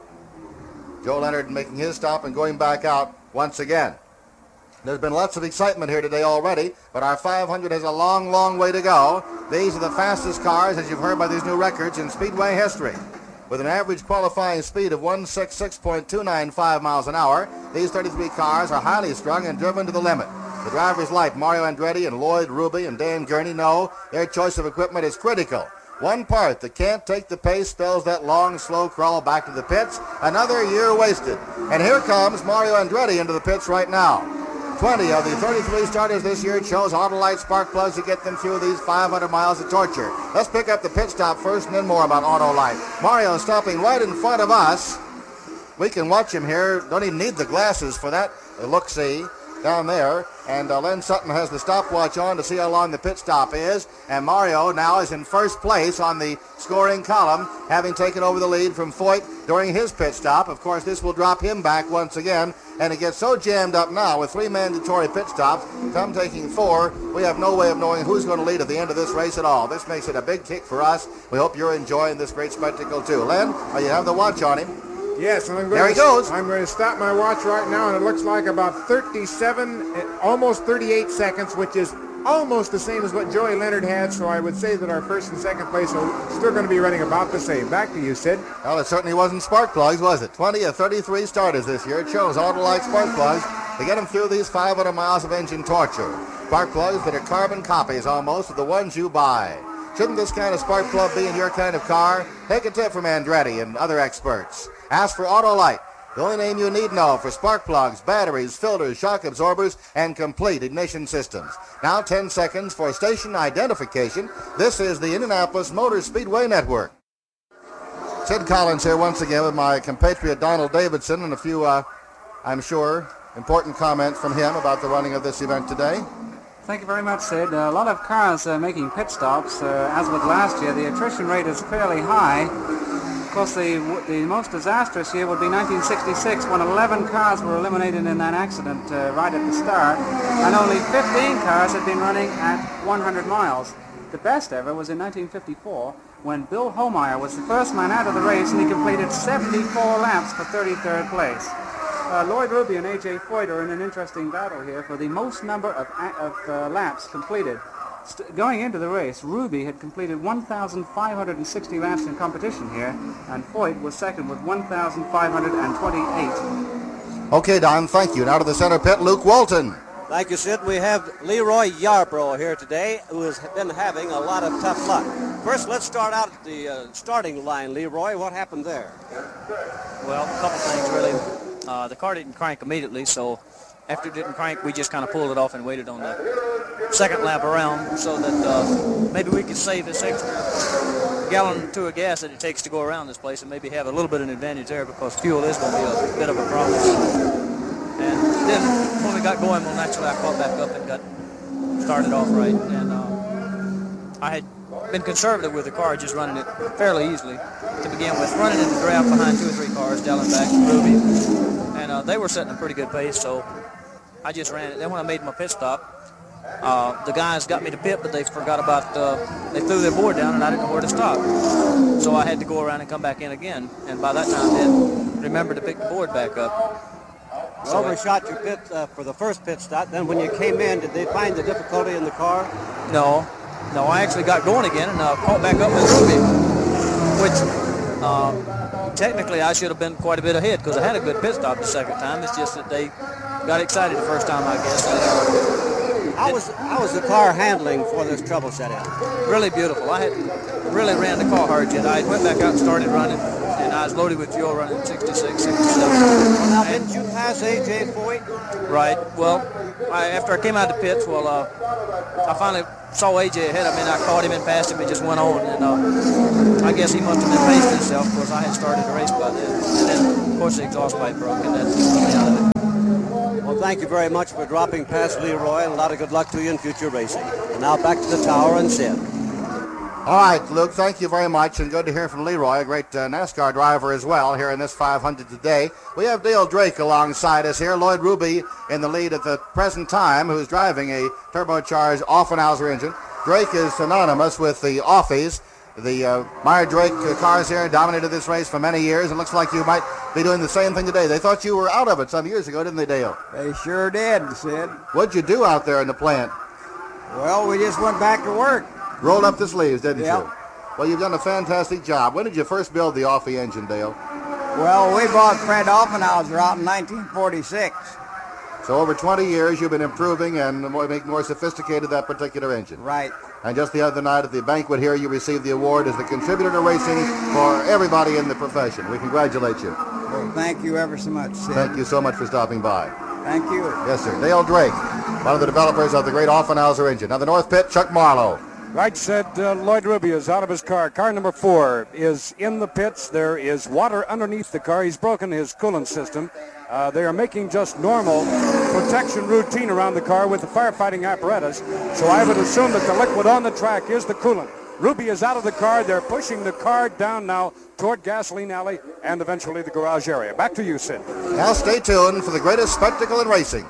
[SPEAKER 2] Joe Leonard making his stop and going back out once again. There's been lots of excitement here today already, but our five hundred has a long, long way to go. These are the fastest cars, as you've heard by these new records, in Speedway history. With an average qualifying speed of one sixty-six point two nine five miles an hour, these thirty-three cars are highly strung and driven to the limit. The drivers like Mario Andretti and Lloyd Ruby and Dan Gurney know their choice of equipment is critical. One part that can't take the pace spells that long, slow crawl back to the pits. Another year wasted. And here comes Mario Andretti into the pits right now. twenty of the thirty-three starters this year chose Autolite spark plugs to get them through these five hundred miles of torture. Let's pick up the pit stop first and then more about Autolite. Mario stopping right in front of us. We can watch him here. Don't even need the glasses for that look-see down there. And uh, Len Sutton has the stopwatch on to see how long the pit stop is. And Mario now is in first place on the scoring column, having taken over the lead from Foyt during his pit stop. Of course, this will drop him back once again. And it gets so jammed up now with three mandatory pit stops, come taking four, we have no way of knowing who's going to lead at the end of this race at all. This makes it a big kick for us. We hope you're enjoying this great spectacle too. Len, oh, you have the watch on him.
[SPEAKER 5] Yes, and I'm going
[SPEAKER 2] there
[SPEAKER 5] to,
[SPEAKER 2] he goes.
[SPEAKER 5] I'm going to stop my watch right now, and it looks like about thirty-seven, almost thirty-eight seconds, which is almost the same as what Joey Leonard had, so I would say that our first and second place are still going to be running about the same. Back to you, Sid.
[SPEAKER 2] Well, it certainly wasn't spark plugs, was it? twenty of thirty-three starters this year chose Autolite spark plugs to get them through these five hundred miles of engine torture. Spark plugs that are carbon copies almost of the ones you buy. Shouldn't this kind of spark plug be in your kind of car? Take a tip from Andretti and other experts. Ask for Autolite, the only name you need know for spark plugs, batteries, filters, shock absorbers, and complete ignition systems. Now ten seconds for station identification. This is the Indianapolis Motor Speedway Network. Sid Collins here once again with my compatriot Donald Davidson and a few, uh, I'm sure, important comments from him about the running of this event today.
[SPEAKER 11] Thank you very much, Sid. Uh, a lot of cars uh, making pit stops. Uh, as with last year, the attrition rate is fairly high. Of course, the, the most disastrous year would be nineteen sixty-six, when eleven cars were eliminated in that accident uh, right at the start, and only fifteen cars had been running at one hundred miles. The best ever was in nineteen fifty-four, when Bill Homeyer was the first man out of the race, and he completed seventy-four laps for thirty-third place. Uh, Lloyd Ruby and A J Foyt are in an interesting battle here for the most number of, of uh, laps completed. St- going into the race, Ruby had completed one thousand five hundred sixty laps in competition here, and Foyt was second with one thousand five hundred twenty-eight.
[SPEAKER 2] Okay, Don, thank you. Now to the center pit, Luke Walton.
[SPEAKER 3] Thank you, Sid. We have Leroy Yarbrough here today, who has been having a lot of tough luck. First, let's start out at the uh, starting line, Leroy. What happened there?
[SPEAKER 18] Well, a couple things, really. Uh, the car didn't crank immediately, so after it didn't crank, we just kind of pulled it off and waited on the second lap around so that uh, maybe we could save this extra gallon or two of gas that it takes to go around this place and maybe have a little bit of an advantage there, because fuel is going to be a bit of a problem. And then when we got going, well, naturally I caught back up and got started off right. And uh, I had been conservative with the car, just running it fairly easily to begin with, running in the draft behind two or three cars, Dallenbach and Ruby, and uh, they were setting a pretty good pace, so I just ran it. Then when I made my pit stop, uh, the guys got me to pit, but they forgot about, uh, they threw their board down, and I didn't know where to stop. So I had to go around and come back in again. And by that time, they remembered to pick the board back up.
[SPEAKER 3] You overshot your pit uh, for the first pit stop. Then when you came in, did they find the difficulty in the car?
[SPEAKER 18] No. No, I actually got going again and uh, caught back up with Ruby, which uh, technically I should have been quite a bit ahead because I had a good pit stop the second time. It's just that they got excited the first time, I guess.
[SPEAKER 3] How was, how was the car handling for this trouble set in?
[SPEAKER 18] Really beautiful. I had really ran the car hard yet. I went back out and started running, and I was loaded with fuel running sixty-six, sixty-seven.
[SPEAKER 3] Now, didn't you pass A J Foyt?
[SPEAKER 18] Right. Well, I, after I came out of the pits, well, uh, I finally saw A J ahead of me, and I caught him and passed him and just went on. And uh, I guess he must have been pacing himself because I had started the race by then. And then, of course, the exhaust pipe broke, and that took me out of it.
[SPEAKER 3] Well, thank you very much for dropping past Leroy, and a lot of good luck to you in future racing. And now back to the tower and Sid.
[SPEAKER 2] All right, Luke, thank you very much, and good to hear from Leroy, a great uh, NASCAR driver as well, here in this five hundred today. We have Dale Drake alongside us here. Lloyd Ruby in the lead at the present time, who's driving a turbocharged Offenhauser engine. Drake is synonymous with the Offies. The uh, Meyer Drake uh, cars here dominated this race for many years. It looks like you might be doing the same thing today. They thought you were out of it some years ago, didn't they, Dale?
[SPEAKER 19] They sure did, Sid.
[SPEAKER 2] What'd you do out there in the plant?
[SPEAKER 19] Well, we just went back to work.
[SPEAKER 2] Rolled up the sleeves, didn't
[SPEAKER 19] Yep.
[SPEAKER 2] you? Well, you've done a fantastic job. When did you first build the Offie engine, Dale?
[SPEAKER 19] Well, we bought Fred Offenhauser out in nineteen forty-six.
[SPEAKER 2] So over twenty years, you've been improving and more, make more sophisticated that particular engine.
[SPEAKER 19] Right.
[SPEAKER 2] And just the other night at the banquet here, you received the award as the contributor to racing for everybody in the profession. We congratulate you.
[SPEAKER 19] Well, thank you ever so much, Sid.
[SPEAKER 2] Thank you so much for stopping by.
[SPEAKER 19] Thank you.
[SPEAKER 2] Yes, sir. Dale Drake, one of the developers of the great Offenhauser engine. Now the North Pit, Chuck Marlowe.
[SPEAKER 9] Right, said uh, Lloyd Ruby is out of his car. Car number four is in the pits. There is water underneath the car. He's broken his coolant system. Uh, they are making just normal protection routine around the car with the firefighting apparatus. So I would assume that the liquid on the track is the coolant. Ruby is out of the car. They're pushing the car down now toward Gasoline Alley and eventually the garage area. Back to you, Sid.
[SPEAKER 2] Now stay tuned for the greatest spectacle in racing.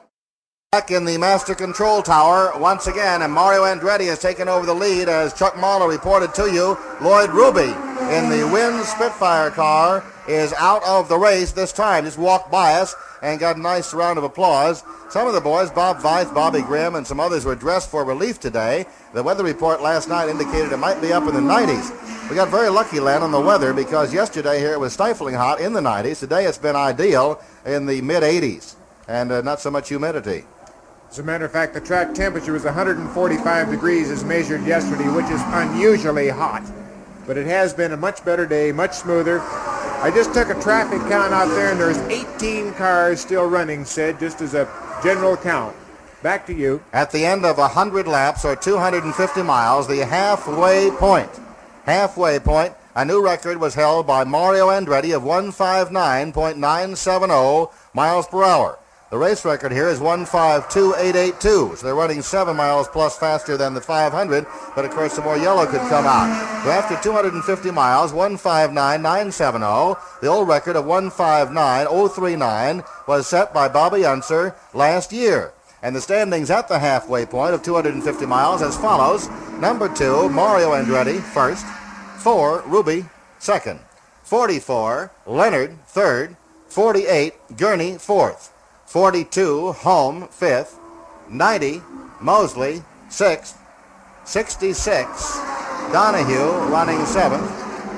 [SPEAKER 2] Back in the Master Control Tower once again, and Mario Andretti has taken over the lead as Chuck Marlowe reported to you. Lloyd Ruby in the Wynn Spitfire car is out of the race this time. Just walked by us and got a nice round of applause. Some of the boys, Bob Veith, Bobby Grimm, and some others were dressed for relief today. The weather report last night indicated it might be up in the nineties. We got very lucky, Len, on the weather because yesterday here it was stifling hot in the nineties. Today it's been ideal in the mid-eighties and uh, not so much humidity.
[SPEAKER 5] As a matter of fact, the track temperature was one hundred forty-five degrees as measured yesterday, which is unusually hot. But it has been a much better day, much smoother. I just took a traffic count out there, and there's eighteen cars still running, Sid, just as a general count. Back to you.
[SPEAKER 2] At the end of one hundred laps, or two hundred fifty miles, the halfway point. Halfway point, a new record was held by Mario Andretti of one fifty-nine point nine seven zero miles per hour. The race record here is one fifty-two point eight eight two, so they're running seven miles plus faster than the five hundred, but of course some more yellow could come out. So after two hundred fifty miles, one fifty-nine point nine seven zero, the old record of one fifty-nine point zero three nine was set by Bobby Unser last year. And the standings at the halfway point of two hundred fifty miles as follows. Number two, Mario Andretti, first. Four, Ruby, second. forty-four, Leonard, third. forty-eight, Gurney, fourth. forty-two, Holm, fifth. ninety, Mosley, sixth. sixty-six, Donahue, running seventh.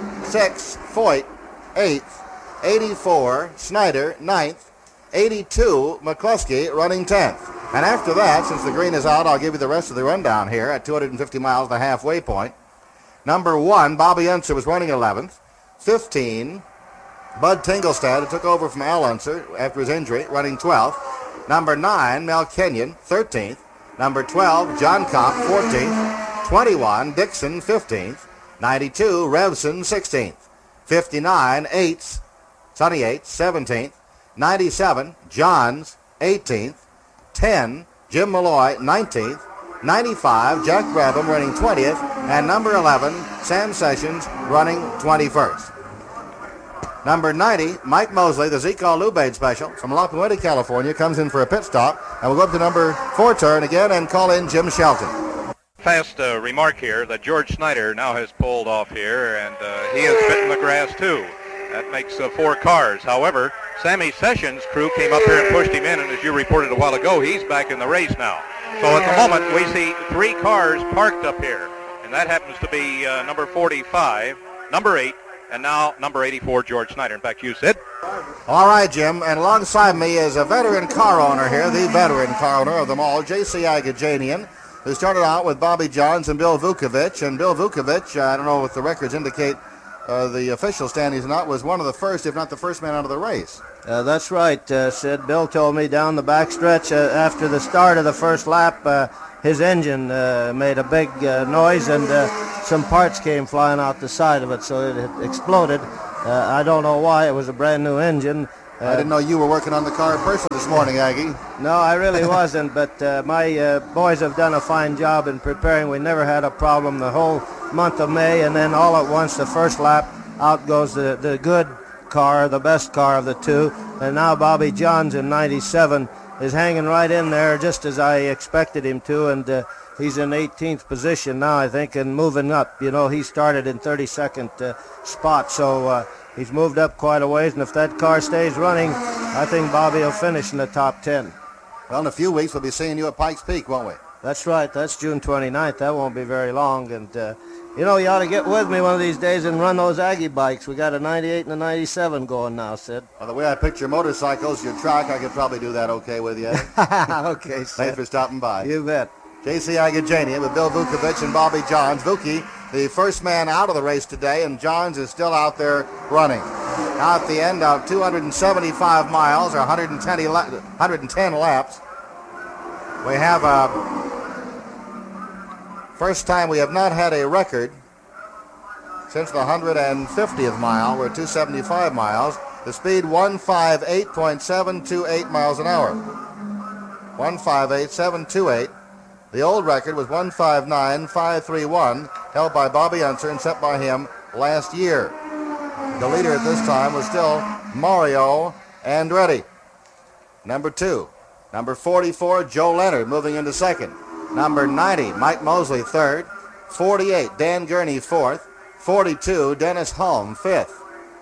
[SPEAKER 2] six, Foyt, eighth. eighty-four, Snyder, ninth. eighty-two, McCluskey, running tenth. And after that, since the green is out, I'll give you the rest of the rundown here at two hundred fifty miles, the halfway point. Number one, Bobby Unser was running eleventh. fifteen, Bud Tingelstad, who took over from Al Unser after his injury, running twelfth. Number nine, Mel Kenyon, thirteenth. Number twelve, John Kopp, fourteenth. twenty-one, Dixon, fifteenth. ninety-two, Revson, sixteenth. fifty-nine, Eights, Sonny Eights, seventeenth. ninety-seven, Johns, eighteenth. ten, Jim Malloy, nineteenth. ninety-five, Jack Brabham running twentieth. And number eleven, Sam Sessions running twenty-first. Number ninety, Mike Mosley, the Zeke Lubade special from La Puente, California, comes in for a pit stop. And we'll go up to number four turn again and call in Jim Shelton.
[SPEAKER 17] Fast uh, remark here that George Snyder now has pulled off here, and uh, he has bitten the grass too. That makes uh, four cars. However, Sammy Sessions' crew came up here and pushed him in, and as you reported a while ago, he's back in the race now. So at the moment, we see three cars parked up here, and that happens to be uh, number forty-five, number eight, and now number eighty-four, George Snyder. In fact, you said.
[SPEAKER 2] All right, Jim, and alongside me is a veteran car owner here, the veteran car owner of them all, J C Agajanian, who started out with Bobby Johns and Bill Vukovich. And Bill Vukovich, uh, I don't know if the records indicate uh, the official standings or not, was one of the first, if not the first man out of the race.
[SPEAKER 20] Uh, that's right, uh, Sid. Bill told me down the backstretch uh, after the start of the first lap, uh, his engine uh, made a big uh, noise and uh, some parts came flying out the side of it, so it had exploded. Uh, I don't know why. It was a brand new engine. Uh,
[SPEAKER 2] I didn't know you were working on the car personally this morning, Aggie.
[SPEAKER 20] No, I really wasn't, but uh, my uh, boys have done a fine job in preparing. We never had a problem the whole month of May, and then all at once, the first lap, out goes the, the good car, the best car of the two, and now Bobby Johns in ninety-seven is hanging right in there just as I expected him to, and uh, he's in eighteenth position now, I think, and moving up. You know, he started in thirty-second uh, spot, so uh, he's moved up quite a ways, and if that car stays running, I think Bobby will finish in the top ten.
[SPEAKER 2] Well, in a few weeks, we'll be seeing you at Pikes Peak, won't we?
[SPEAKER 20] That's right. That's June twenty-ninth. That won't be very long, and uh, you know, you ought to get with me one of these days and run those Aggie bikes. We got a ninety-eight and a ninety-seven going now, Sid.
[SPEAKER 2] Well, the way I picture motorcycles, your track, I could probably do that okay with you.
[SPEAKER 20] Okay, Sid.
[SPEAKER 2] Thanks for stopping by.
[SPEAKER 20] You bet.
[SPEAKER 2] J C Agajanian with Bill Vukovich and Bobby Johns. Vuki, the first man out of the race today, and Johns is still out there running. Now at the end of two hundred seventy-five miles, or one hundred ten, one hundred ten laps, we have a first time we have not had a record since the one hundred fiftieth mile. We're at two hundred seventy-five miles. The speed one fifty-eight point seven two eight miles an hour. one fifty-eight seven two eight. The old record was one fifty-nine five thirty-one, held by Bobby Unser and set by him last year. The leader at this time was still Mario Andretti. Number two. Number forty-four, Joe Leonard, moving into second. Number ninety, Mike Mosley, third. forty-eight, Dan Gurney, fourth. forty-two, Dennis Hulme, fifth.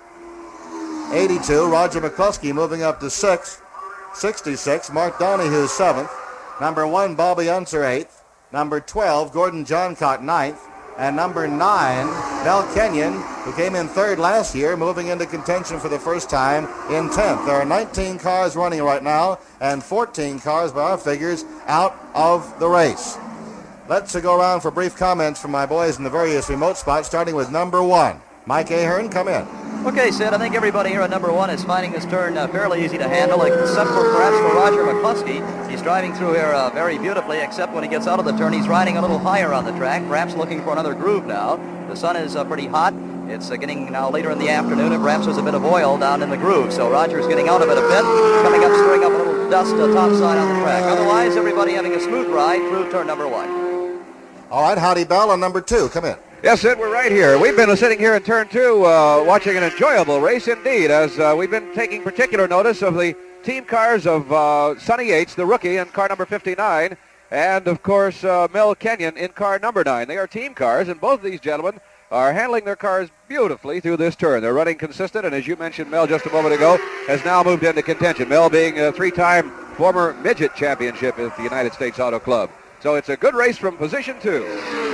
[SPEAKER 2] eighty-two, Roger McCluskey, moving up to sixth. sixty-six, Mark Donahue, seventh. Number one, Bobby Unser, eighth. Number twelve, Gordon Johncock, ninth. And number nine, Mel Kenyon, who came in third last year, moving into contention for the first time in tenth. There are nineteen cars running right now, and fourteen cars, by our figures, out of the race. Let's uh, go around for brief comments from my boys in the various remote spots, starting with number one. Mike Ahern, come in.
[SPEAKER 12] Okay, Sid, I think everybody here at number one is finding this turn uh, fairly easy to handle, except for perhaps for Roger McCluskey. He's driving through here uh, very beautifully, except when he gets out of the turn, he's riding a little higher on the track, perhaps looking for another groove now. The sun is uh, pretty hot. It's uh, getting now later in the afternoon, and perhaps there's a bit of oil down in the groove. So Roger's getting out of it a bit, coming up, stirring up a little dust uh, topside on the track. Otherwise, everybody having a smooth ride through turn number one.
[SPEAKER 2] All right, Howdy Bell on number two. Come in.
[SPEAKER 6] Yes, Sid, we're right here. We've been sitting here in turn two uh, watching an enjoyable race indeed, as uh, we've been taking particular notice of the team cars of uh, Sonny Yates, the rookie, in car number fifty-nine, and, of course, uh, Mel Kenyon in car number nine. They are team cars, and both of these gentlemen are handling their cars beautifully through this turn. They're running consistent, and as you mentioned, Mel just a moment ago, has now moved into contention. Mel being a three-time former midget championship at the United States Auto Club. So it's a good race from position two.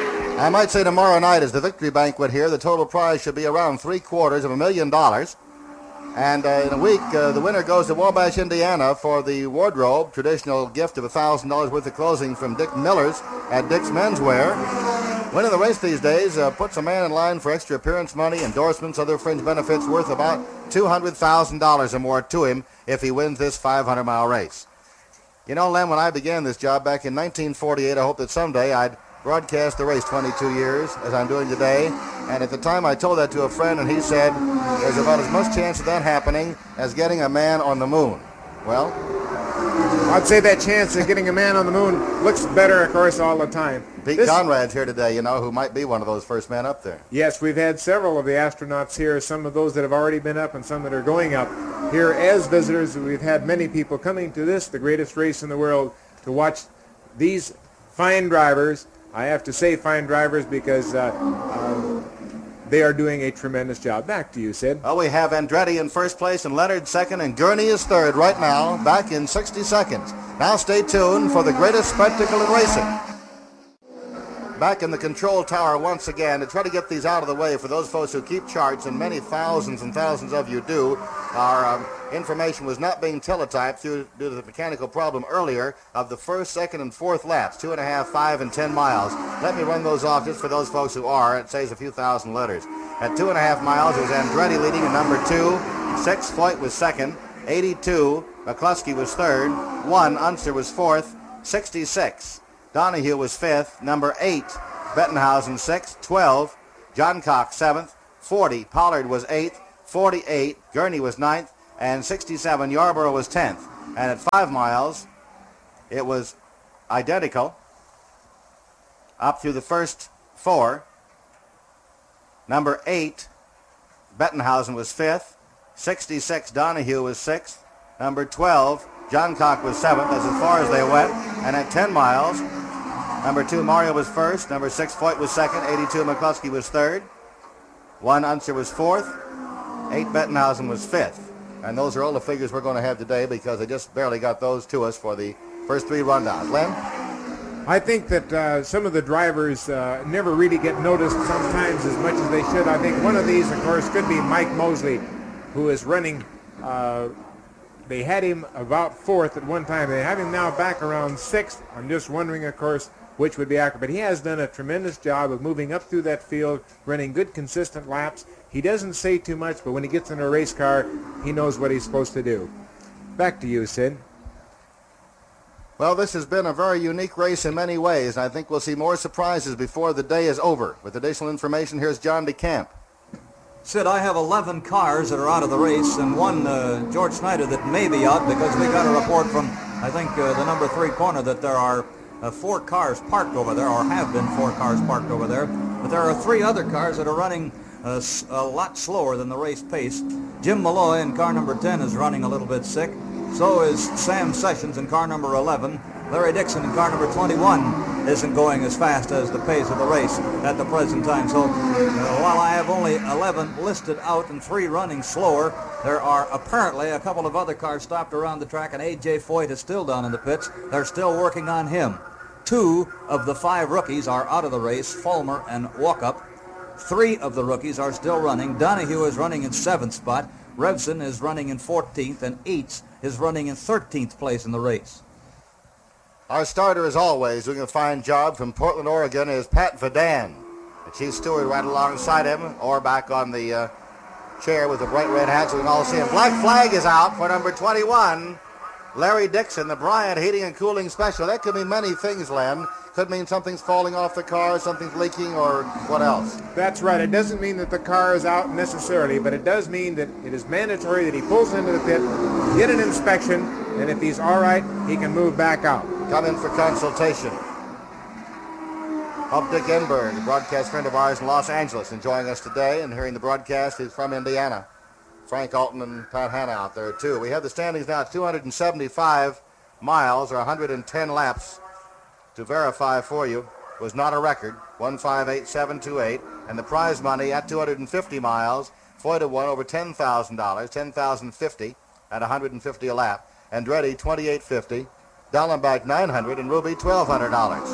[SPEAKER 2] I might say tomorrow night is the victory banquet here. The total prize should be around three quarters of a million dollars. And uh, in a week, uh, the winner goes to Wabash, Indiana for the wardrobe, traditional gift of one thousand dollars worth of clothing from Dick Miller's at Dick's Menswear. Winning the race these days uh, puts a man in line for extra appearance money, endorsements, other fringe benefits worth about two hundred thousand dollars or more to him if he wins this five hundred mile race. You know, Len, when I began this job back in nineteen forty-eight, I hoped that someday I'd broadcast the race twenty-two years, as I'm doing today. And at the time, I told that to a friend, and he said, there's about as much chance of that happening as getting a man on the moon. Well,
[SPEAKER 5] I'd say that chance of getting a man on the moon looks better, of course, all the time.
[SPEAKER 2] Pete
[SPEAKER 5] This-
[SPEAKER 2] Conrad's here today, you know, who might be one of those first men up there.
[SPEAKER 5] Yes, we've had several of the astronauts here, some of those that have already been up and some that are going up here as visitors. We've had many people coming to this, the greatest race in the world, to watch these fine drivers. I have to say fine drivers because uh, uh, they are doing a tremendous job. Back to you, Sid.
[SPEAKER 2] Well, we have Andretti in first place and Leonard second, and Gurney is third right now, back in sixty seconds. Now stay tuned for the greatest spectacle in racing. Back in the control tower once again to try to get these out of the way for those folks who keep charts, and many thousands and thousands of you do. Our um, information was not being teletyped due, due to the mechanical problem earlier of the first, second, and fourth laps, two and a half, five, and ten miles. Let me run those off just for those folks who are. It saves a few thousand letters. At two and a half miles, it was Andretti leading in number two. Six, Foyt was second. eighty-two, McCluskey was third. One, Unser was fourth. sixty-six. Donahue was fifth. Number eight, Bettenhausen sixth. twelve, John Cox seventh. forty, Pollard was eighth. forty-eight, Gurney was ninth. And sixty-seven, Yarborough was tenth. And at five miles, it was identical up through the first four. Number eight, Bettenhausen was fifth. sixty-six, Donahue was sixth. Number twelve, John Cox was seventh. That's as far as they went. And at ten miles, number two, Mario was first. Number six, Foyt was second. eighty-two, McCluskey was third. One, Unser was fourth. Eight, Bettenhausen was fifth. And those are all the figures we're going to have today because they just barely got those to us for the first three rundowns. Len?
[SPEAKER 5] I think that uh, some of the drivers uh, never really get noticed sometimes as much as they should. I think one of these, of course, could be Mike Mosley, who is running. Uh, they had him about fourth at one time. They have him now back around sixth. I'm just wondering, of course, which would be accurate. But he has done a tremendous job of moving up through that field, running good, consistent laps. He doesn't say too much, but when he gets in a race car, he knows what he's supposed to do. Back to you, Sid.
[SPEAKER 2] Well, this has been a very unique race in many ways, and I think we'll see more surprises before the day is over. With additional information, here's John DeCamp.
[SPEAKER 15] Sid, I have eleven cars that are out of the race, and one, uh, George Snyder, that may be out because we got a report from, I think, uh, the number three corner that there are uh, four cars parked over there, or have been four cars parked over there. But there are three other cars that are running uh, a lot slower than the race pace. Jim Malloy in car number ten is running a little bit sick. So is Sam Sessions in car number eleven. Larry Dixon in car number twenty-one isn't going as fast as the pace of the race at the present time. So uh, while I have only eleven listed out and three running slower, there are apparently a couple of other cars stopped around the track, and A J Foyt is still down in the pits. They're still working on him. Two of the five rookies are out of the race, Fulmer and Walkup. Three of the rookies are still running. Donahue is running in seventh spot. Revson is running in fourteenth, and Eates is running in thirteenth place in the race.
[SPEAKER 2] Our starter, as always, doing a fine job from Portland, Oregon, is Pat Vadan. The chief steward right alongside him, or back on the uh, chair with the bright red hat so we can all see him. Black flag is out for number twenty-one, Larry Dixon, the Bryant Heating and Cooling Special. That could mean many things, Len. Could mean something's falling off the car, something's leaking, or what else?
[SPEAKER 5] That's right. It doesn't mean that the car is out necessarily, but it does mean that it is mandatory that he pulls into the pit, get an inspection, and if he's all right, he can move back out.
[SPEAKER 2] Come in for consultation. Bob Dick Enberg, a broadcast friend of ours in Los Angeles, enjoying us today and hearing the broadcast. He's from Indiana. Frank Alton and Pat Hanna out there, too. We have the standings now at two hundred seventy-five miles, or one hundred ten laps. To verify for you, was not a record, one five eight seven two eight, and the prize money at two hundred fifty miles, Foyt won over ten thousand dollars, ten thousand fifty at one hundred fifty a lap. Andretti twenty-eight fifty, Dallenbach nine hundred, and Ruby twelve hundred dollars.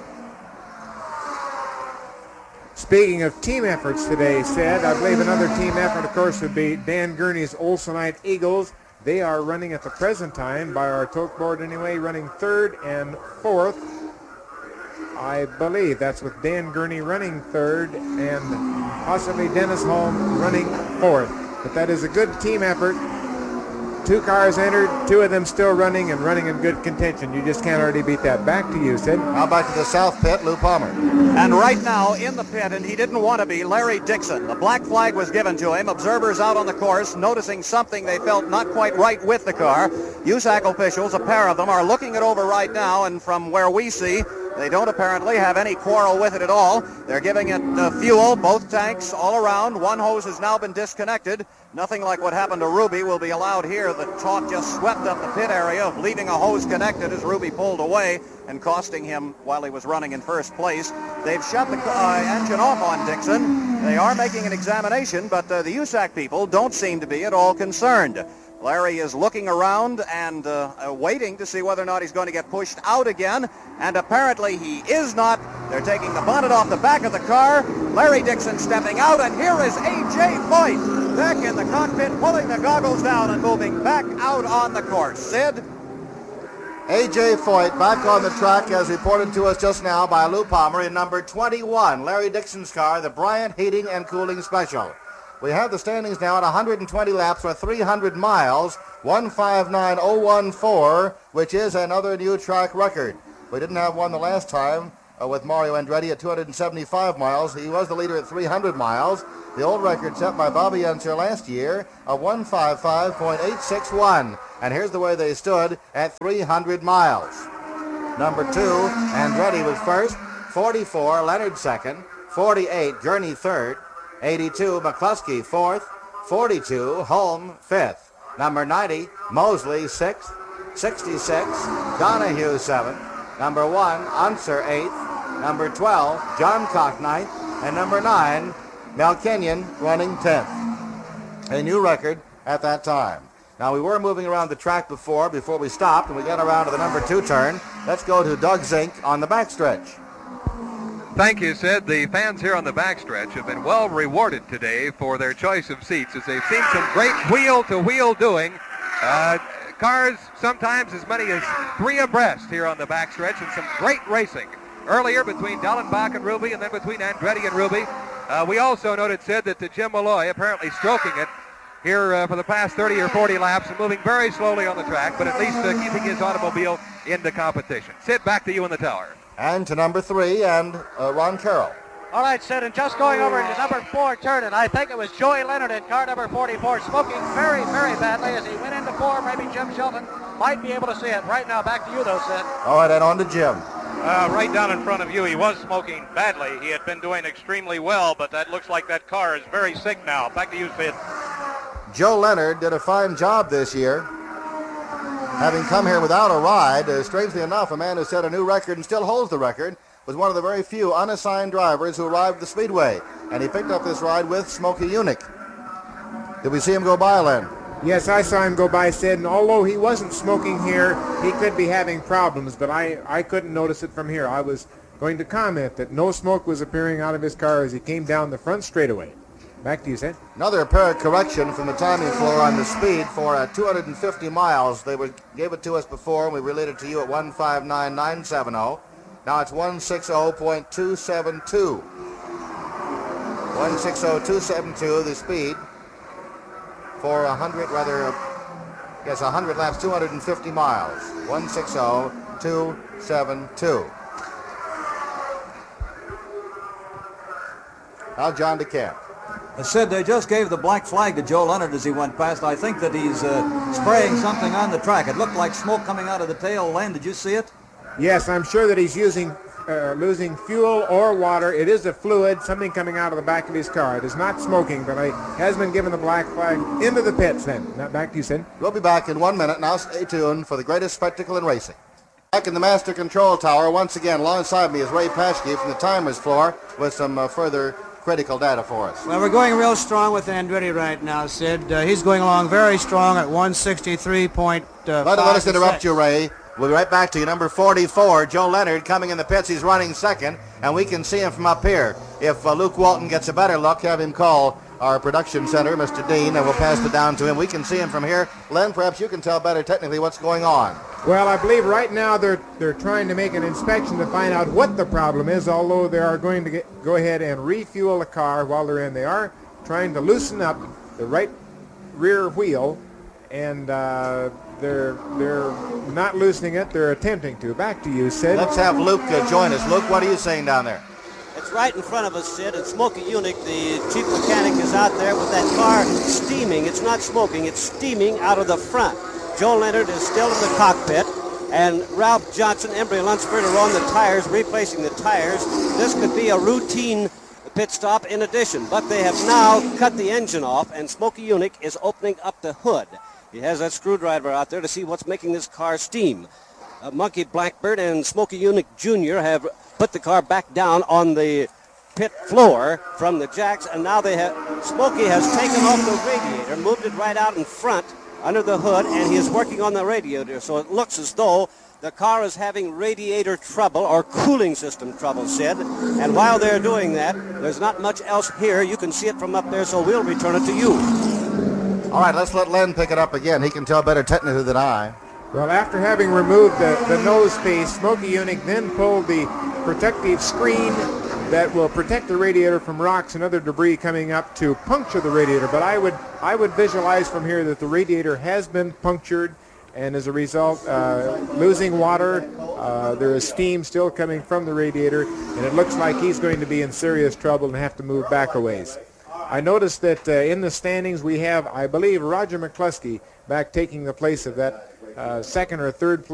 [SPEAKER 5] Speaking of team efforts today, Sid, I believe another team effort, of course, would be Dan Gurney's Olsonite Eagles. They are running at the present time, by our tote board anyway, running third and fourth. I believe that's with Dan Gurney running third and possibly Dennis Holm running fourth. But that is a good team effort. two cars entered, two of them still running and running in good contention. You just can't already beat that. Back to you, Sid.
[SPEAKER 2] Now back to the south pit, Lou Palmer.
[SPEAKER 7] And right now in the pit, and he didn't want to be, Larry Dixon. The black flag was given to him. Observers out on the course noticing something they felt not quite right with the car. U S A C officials, a pair of them, are looking it over right now, and from where we see, they don't apparently have any quarrel with it at all. They're giving it uh, fuel, both tanks, all around. One hose has now been disconnected. Nothing like what happened to Ruby will be allowed here. The taut just swept up the pit area, leaving a hose connected as Ruby pulled away and costing him while he was running in first place. They've shut the uh, engine off on Dixon. They are making an examination, but uh, the U S A C people don't seem to be at all concerned. Larry is looking around and uh, uh, waiting to see whether or not he's going to get pushed out again, and apparently he is not. They're taking the bonnet off the back of the car. Larry Dixon stepping out, and here is A J Foyt back in the cockpit, pulling the goggles down and moving back out on the course. Sid?
[SPEAKER 2] A J Foyt back on the track as reported to us just now by Lou Palmer in number twenty-one, Larry Dixon's car, the Bryant Heating and Cooling Special. We have the standings now at one hundred twenty laps for three hundred miles, one fifty-nine oh one four, which is another new track record. We didn't have one the last time uh, with Mario Andretti at two hundred seventy-five miles. He was the leader at three hundred miles. The old record set by Bobby Unser last year of one fifty-five point eight six one. And here's the way they stood at three hundred miles. Number two, Andretti was first, forty-four, Leonard second, forty-eight, Gurney third, eighty-two, McCluskey fourth, forty-two, Holm fifth. Number ninety, Mosley sixth, sixty-six, Donahue seventh. Number one, Unser eighth. Number twelve, John Cock ninth. And number nine, Mel Kenyon running tenth. A new record at that time. Now we were moving around the track before, before we stopped, and we got around to the number two turn. Let's go to Doug Zink on the backstretch.
[SPEAKER 6] Thank you, Sid. The fans here on the backstretch have been well rewarded today for their choice of seats as they've seen some great wheel-to-wheel doing. Uh, cars sometimes as many as three abreast here on the backstretch, and some great racing earlier between Dallenbach and Ruby, and then between Andretti and Ruby. Uh, we also noted, Sid, that uh, Jim Malloy apparently stroking it here uh, for the past thirty or forty laps and moving very slowly on the track, but at least uh, keeping his automobile in the competition. Sid, back to you in the tower.
[SPEAKER 2] And to number three, and uh, Ron Carroll.
[SPEAKER 16] All right, Sid, and just going over into number four turn, and I think it was Joey Leonard in car number forty-four, smoking very, very badly as he went into four. Maybe Jim Shelton might be able to see it. Right now, back to you, though, Sid.
[SPEAKER 2] All right, and on to Jim.
[SPEAKER 17] Uh, right down in front of you, he was smoking badly. He had been doing extremely well, but that looks like that car is very sick now. Back to you, Sid.
[SPEAKER 2] Joe Leonard did a fine job this year, having come here without a ride. Uh, strangely enough, a man who set a new record and still holds the record was one of the very few unassigned drivers who arrived at the Speedway, and he picked up this ride with Smokey Unick. Did we see him go by, Len?
[SPEAKER 5] Yes, I saw him go by, Sid, and although he wasn't smoking here, he could be having problems, but I, I couldn't notice it from here. I was going to comment that no smoke was appearing out of his car as he came down the front straightaway. Back to you, Sid.
[SPEAKER 2] Another apparent correction from the timing floor on the speed for uh, two hundred fifty miles. They were, gave it to us before, and we relayed it to you at one fifty-nine nine seventy. Now it's one sixty point two seven two. one sixty point two seven two, the speed for one hundred, rather, uh, yes, one hundred laps, two hundred fifty miles. one sixty point two seven two. Now John DeCamp.
[SPEAKER 15] I said they just gave the black flag to Joe Leonard as he went past. I think that he's uh, spraying something on the track. It looked like smoke coming out of the tail. Len, did you see it?
[SPEAKER 5] Yes, I'm sure that he's using, uh, losing fuel or water. It is a fluid, something coming out of the back of his car. It is not smoking, but he has been given the black flag into the pits then. Now back to you, Sid.
[SPEAKER 2] We'll be back in one minute. Now stay tuned for the greatest spectacle in racing. Back in the master control tower, once again, alongside me is Ray Paschke from the timers floor with some uh, further critical data for us.
[SPEAKER 21] Well, we're going real strong with Andretti right now, Sid. Uh, he's going along very strong at one sixty-three point five.
[SPEAKER 2] Let, let us interrupt you, Ray. We'll be right back to you. Number forty-four, Joe Leonard, coming in the pits. He's running second, and we can see him from up here. If uh, Luke Walton gets a better look, have him call our production center, Mister Dean, and we'll pass it down to him. We can see him from here. Len, perhaps you can tell better technically what's going on.
[SPEAKER 5] Well, I believe right now they're they're trying to make an inspection to find out what the problem is, although they are going to get, go ahead and refuel the car while they're in. They are trying to loosen up the right rear wheel and uh, they're they're not loosening it. They're attempting to. Back to you, Sid.
[SPEAKER 2] Let's have Luke uh, join us. Luke, what are you saying down there?
[SPEAKER 3] It's right in front of us, Sid. And Smokey Unick, the chief mechanic, is out there with that car steaming. It's not smoking. It's steaming out of the front. Joe Leonard is still in the cockpit. And Ralph Johnson, Embry Lunsford are on the tires, replacing the tires. This could be a routine pit stop in addition, but they have now cut the engine off, and Smokey Unick is opening up the hood. He has that screwdriver out there to see what's making this car steam. Uh, Monkey Blackbird and Smokey Unick Junior have put the car back down on the pit floor from the jacks, and now they have Smokey has taken off the radiator, moved it right out in front under the hood, and he is working on the radiator. So it looks as though the car is having radiator trouble or cooling system trouble, Sid. And while they're doing that, there's not much else here. You can see it from up there, so we'll return it to you.
[SPEAKER 2] All right, let's let Len pick it up again. He can tell better technically than I.
[SPEAKER 5] Well, after having removed the, the nose piece, Smokey Unick then pulled the protective screen that will protect the radiator from rocks and other debris coming up to puncture the radiator. But I would I would visualize from here that the radiator has been punctured, and as a result, uh, losing water. Uh, there is steam still coming from the radiator, and it looks like he's going to be in serious trouble and have to move back a ways. I noticed that uh, in the standings we have, I believe, Roger McCluskey back taking the place of that uh, second or third place.